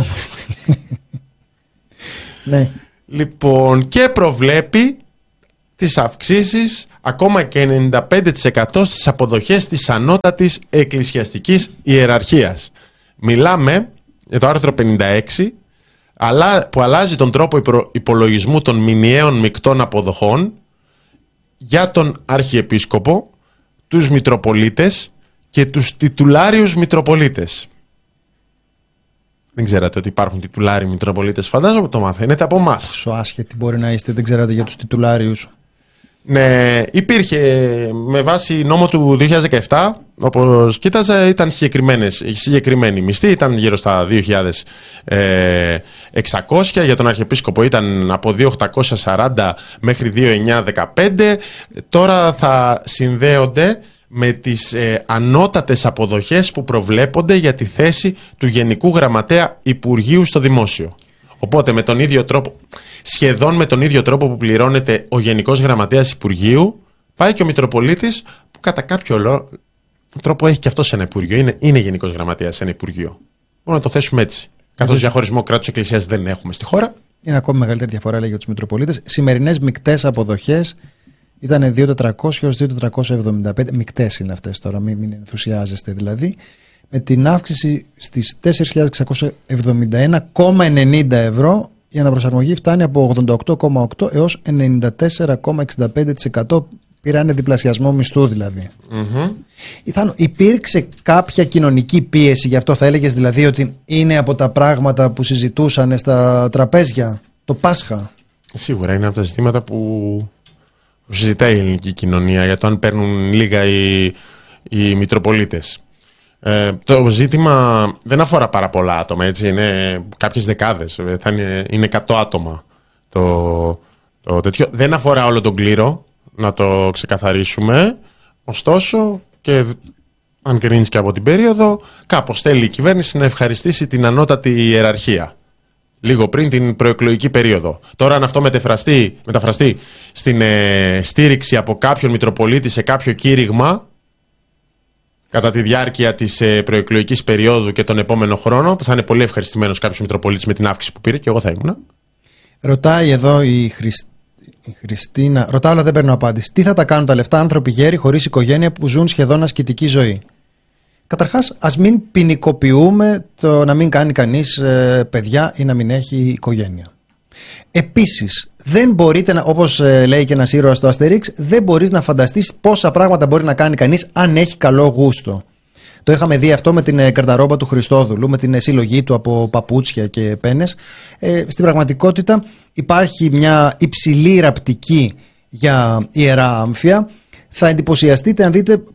Ναι. Λοιπόν, και προβλέπει τις αυξήσεις ακόμα και ενενήντα πέντε τοις εκατό στις αποδοχές της ανώτατης εκκλησιαστικής ιεραρχίας. Μιλάμε για το άρθρο πενήντα έξι, που αλλάζει τον τρόπο υπολογισμού των μηνιαίων μεικτών αποδοχών για τον Αρχιεπίσκοπο, τους Μητροπολίτες και τους τιτουλάριους Μητροπολίτες. Δεν ξέρατε ότι υπάρχουν τιτουλάριοι Μητροπολίτες? Φαντάζομαι το μαθαίνετε από εμάς. Πόσο άσχετοι μπορεί να είστε, δεν ξέρατε για τους τιτουλάριους? Ναι, υπήρχε με βάση νόμο του δύο χιλιάδες δεκαεπτά, όπως κοίταζα, ήταν συγκεκριμένη μισθή, ήταν γύρω στα δύο χιλιάδες εξακόσια, για τον Αρχιεπίσκοπο ήταν από δύο χιλιάδες οκτακόσια σαράντα μέχρι δύο χιλιάδες εννιακόσια δεκαπέντε. Τώρα θα συνδέονται με τις ε, ανώτατες αποδοχές που προβλέπονται για τη θέση του Γενικού Γραμματέα Υπουργείου στο Δημόσιο. Οπότε με τον ίδιο τρόπο, σχεδόν με τον ίδιο τρόπο που πληρώνεται ο Γενικός Γραμματέας Υπουργείου, πάει και ο Μητροπολίτης, που κατά κάποιο τρόπο έχει και αυτός ένα Υπουργείο, είναι, είναι Γενικός Γραμματέας σε ένα Υπουργείο. Μπορούμε να το θέσουμε έτσι. Καθώς διαχωρισμό κράτους Εκκλησίας δεν έχουμε στη χώρα. Είναι ακόμη μεγαλύτερη διαφορά, λέει, για τους Μητροπολίτες. Σημερινές μεικτές αποδοχές ήταν δύο χιλιάδες τετρακόσια έως δύο χιλιάδες τετρακόσια εβδομήντα πέντε. Μεικτές είναι αυτές τώρα, μην, μην ενθουσιάζεστε δηλαδή. Με την αύξηση στις τέσσερις χιλιάδες εξακόσια εβδομήντα ένα κόμμα ενενήντα ευρώ, η αναπροσαρμογή φτάνει από ογδόντα οκτώ κόμμα οκτώ έως ενενήντα τέσσερα κόμμα εξήντα πέντε τοις εκατό Πήρανε διπλασιασμό μισθού δηλαδή. Mm-hmm. Ιθάνο, υπήρξε κάποια κοινωνική πίεση, γι' αυτό θα έλεγες δηλαδή ότι είναι από τα πράγματα που συζητούσαν στα τραπέζια το Πάσχα? Σίγουρα είναι από τα ζητήματα που, που συζητάει η ελληνική κοινωνία, για το αν παίρνουν λίγα οι, οι Μητροπολίτες. Ε, το ζήτημα δεν αφορά πάρα πολλά άτομα, έτσι, είναι κάποιες δεκάδες, θα είναι, είναι εκατό άτομα το, το τέτοιο. Δεν αφορά όλο τον κλήρο, να το ξεκαθαρίσουμε, ωστόσο, και αν κρίνεις και από την περίοδο, κάπως θέλει η κυβέρνηση να ευχαριστήσει την ανώτατη ιεραρχία λίγο πριν την προεκλογική περίοδο. Τώρα, αν αυτό μεταφραστεί, μεταφραστεί στην ε, στήριξη από κάποιον Μητροπολίτη σε κάποιο κήρυγμα κατά τη διάρκεια της ε, προεκλογικής περίοδου και τον επόμενο χρόνο, που θα είναι πολύ ευχαριστημένος κάποιος Μητροπολίτης με την αύξηση που πήρε, και εγώ θα ήμουνα. Ρωτάει εδώ η, Χριστ... η Χριστίνα, ρωτάω αλλά δεν παίρνω απάντηση. Τι θα τα κάνουν τα λεφτά άνθρωποι γέροι χωρίς οικογένεια που ζουν σχεδόν ασκητική ζωή? Καταρχάς, ας μην ποινικοποιούμε το να μην κάνει κανείς ε, παιδιά ή να μην έχει οικογένεια. Επίσης, δεν μπορείτε, να, όπως ε, λέει και ένας ήρωας στο Αστερίξ, δεν μπορείς να φανταστείς πόσα πράγματα μπορεί να κάνει κανείς αν έχει καλό γούστο. Το είχαμε δει αυτό με την ε, καρδαρόμπα του Χριστόδουλου, με την ε, συλλογή του από παπούτσια και πένες. Ε, στην πραγματικότητα υπάρχει μια υψηλή ραπτική για ιερά άμφια. Θα εντυπωσιαστείτε αν δείτε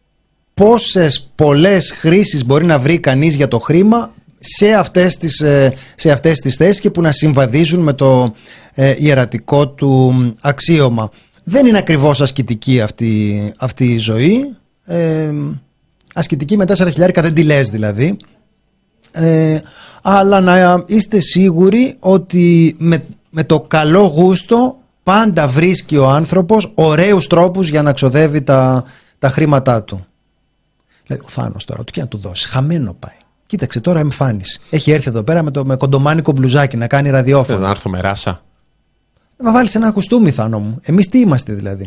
πόσες πολλές χρήσεις μπορεί να βρει κανείς για το χρήμα σε αυτές τις, σε αυτές τις θέσεις και που να συμβαδίζουν με το ε, ιερατικό του αξίωμα. Δεν είναι ακριβώς ασκητική αυτή, αυτή η ζωή. Ε, ασκητική με τέσσερα χιλιάρικα δεν τη λες δηλαδή. Ε, αλλά να είστε σίγουροι ότι με, με το καλό γούστο πάντα βρίσκει ο άνθρωπος ωραίους τρόπους για να ξοδεύει τα, τα χρήματά του. Λέει ο Θάνος τώρα, του και να του δώσει. Χαμένο πάει. Κοίταξε τώρα εμφάνιση. Έχει έρθει εδώ πέρα με, το, με κοντομάνικο μπλουζάκι να κάνει ραδιόφωνο. Να έρθω με ράσα. Να βάλεις ένα κουστούμι, Θάνο μου. Εμείς τι είμαστε δηλαδή?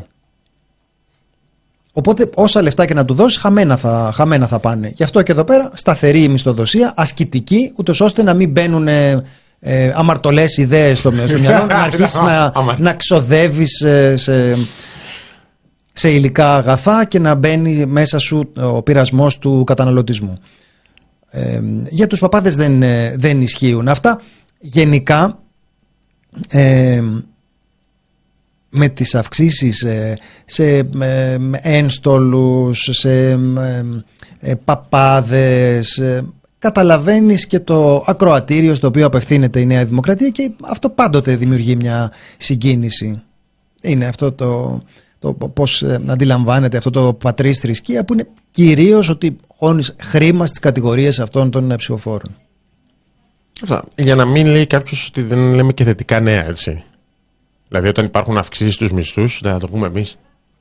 Οπότε όσα λεφτά και να του δώσεις, χαμένα θα, χαμένα θα πάνε. Γι' αυτό και εδώ πέρα σταθερή μισθοδοσία, ασκητική, ούτως ώστε να μην μπαίνουν ε, ε, αμαρτωλές ιδέες στο, στο μυαλό, να αρχίσεις να, να ξοδεύεις ε, σε. σε υλικά αγαθά και να μπαίνει μέσα σου ο πειρασμός του καταναλωτισμού. Ε, για τους παπάδες δεν, δεν ισχύουν αυτά. Γενικά ε, με τις αυξήσεις ε, σε ε, ένστολους, σε ε, ε, παπάδες, ε, καταλαβαίνεις και το ακροατήριο στο οποίο απευθύνεται η Νέα Δημοκρατία, και αυτό πάντοτε δημιουργεί μια συγκίνηση. Είναι αυτό το... το πώς αντιλαμβάνεται αυτό το πατρίς θρησκεία, που είναι κυρίως ότι χώνεις χρήμα στις κατηγορίες αυτών των ψηφοφόρων. Αυτά. Για να μην λέει κάποιος ότι δεν λέμε και θετικά νέα, έτσι. Δηλαδή όταν υπάρχουν αυξήσεις στους μισθούς, δεν θα το πούμε εμείς.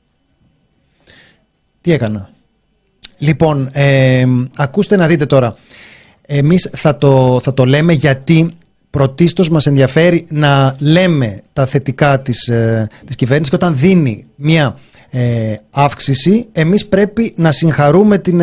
Τι έκανα? Λοιπόν, ε, ακούστε να δείτε τώρα. Εμείς θα το, θα το λέμε γιατί πρωτίστως μας ενδιαφέρει να λέμε τα θετικά της, ε, της κυβέρνησης, και όταν δίνει μια ε, αύξηση, εμείς πρέπει να συγχαρούμε την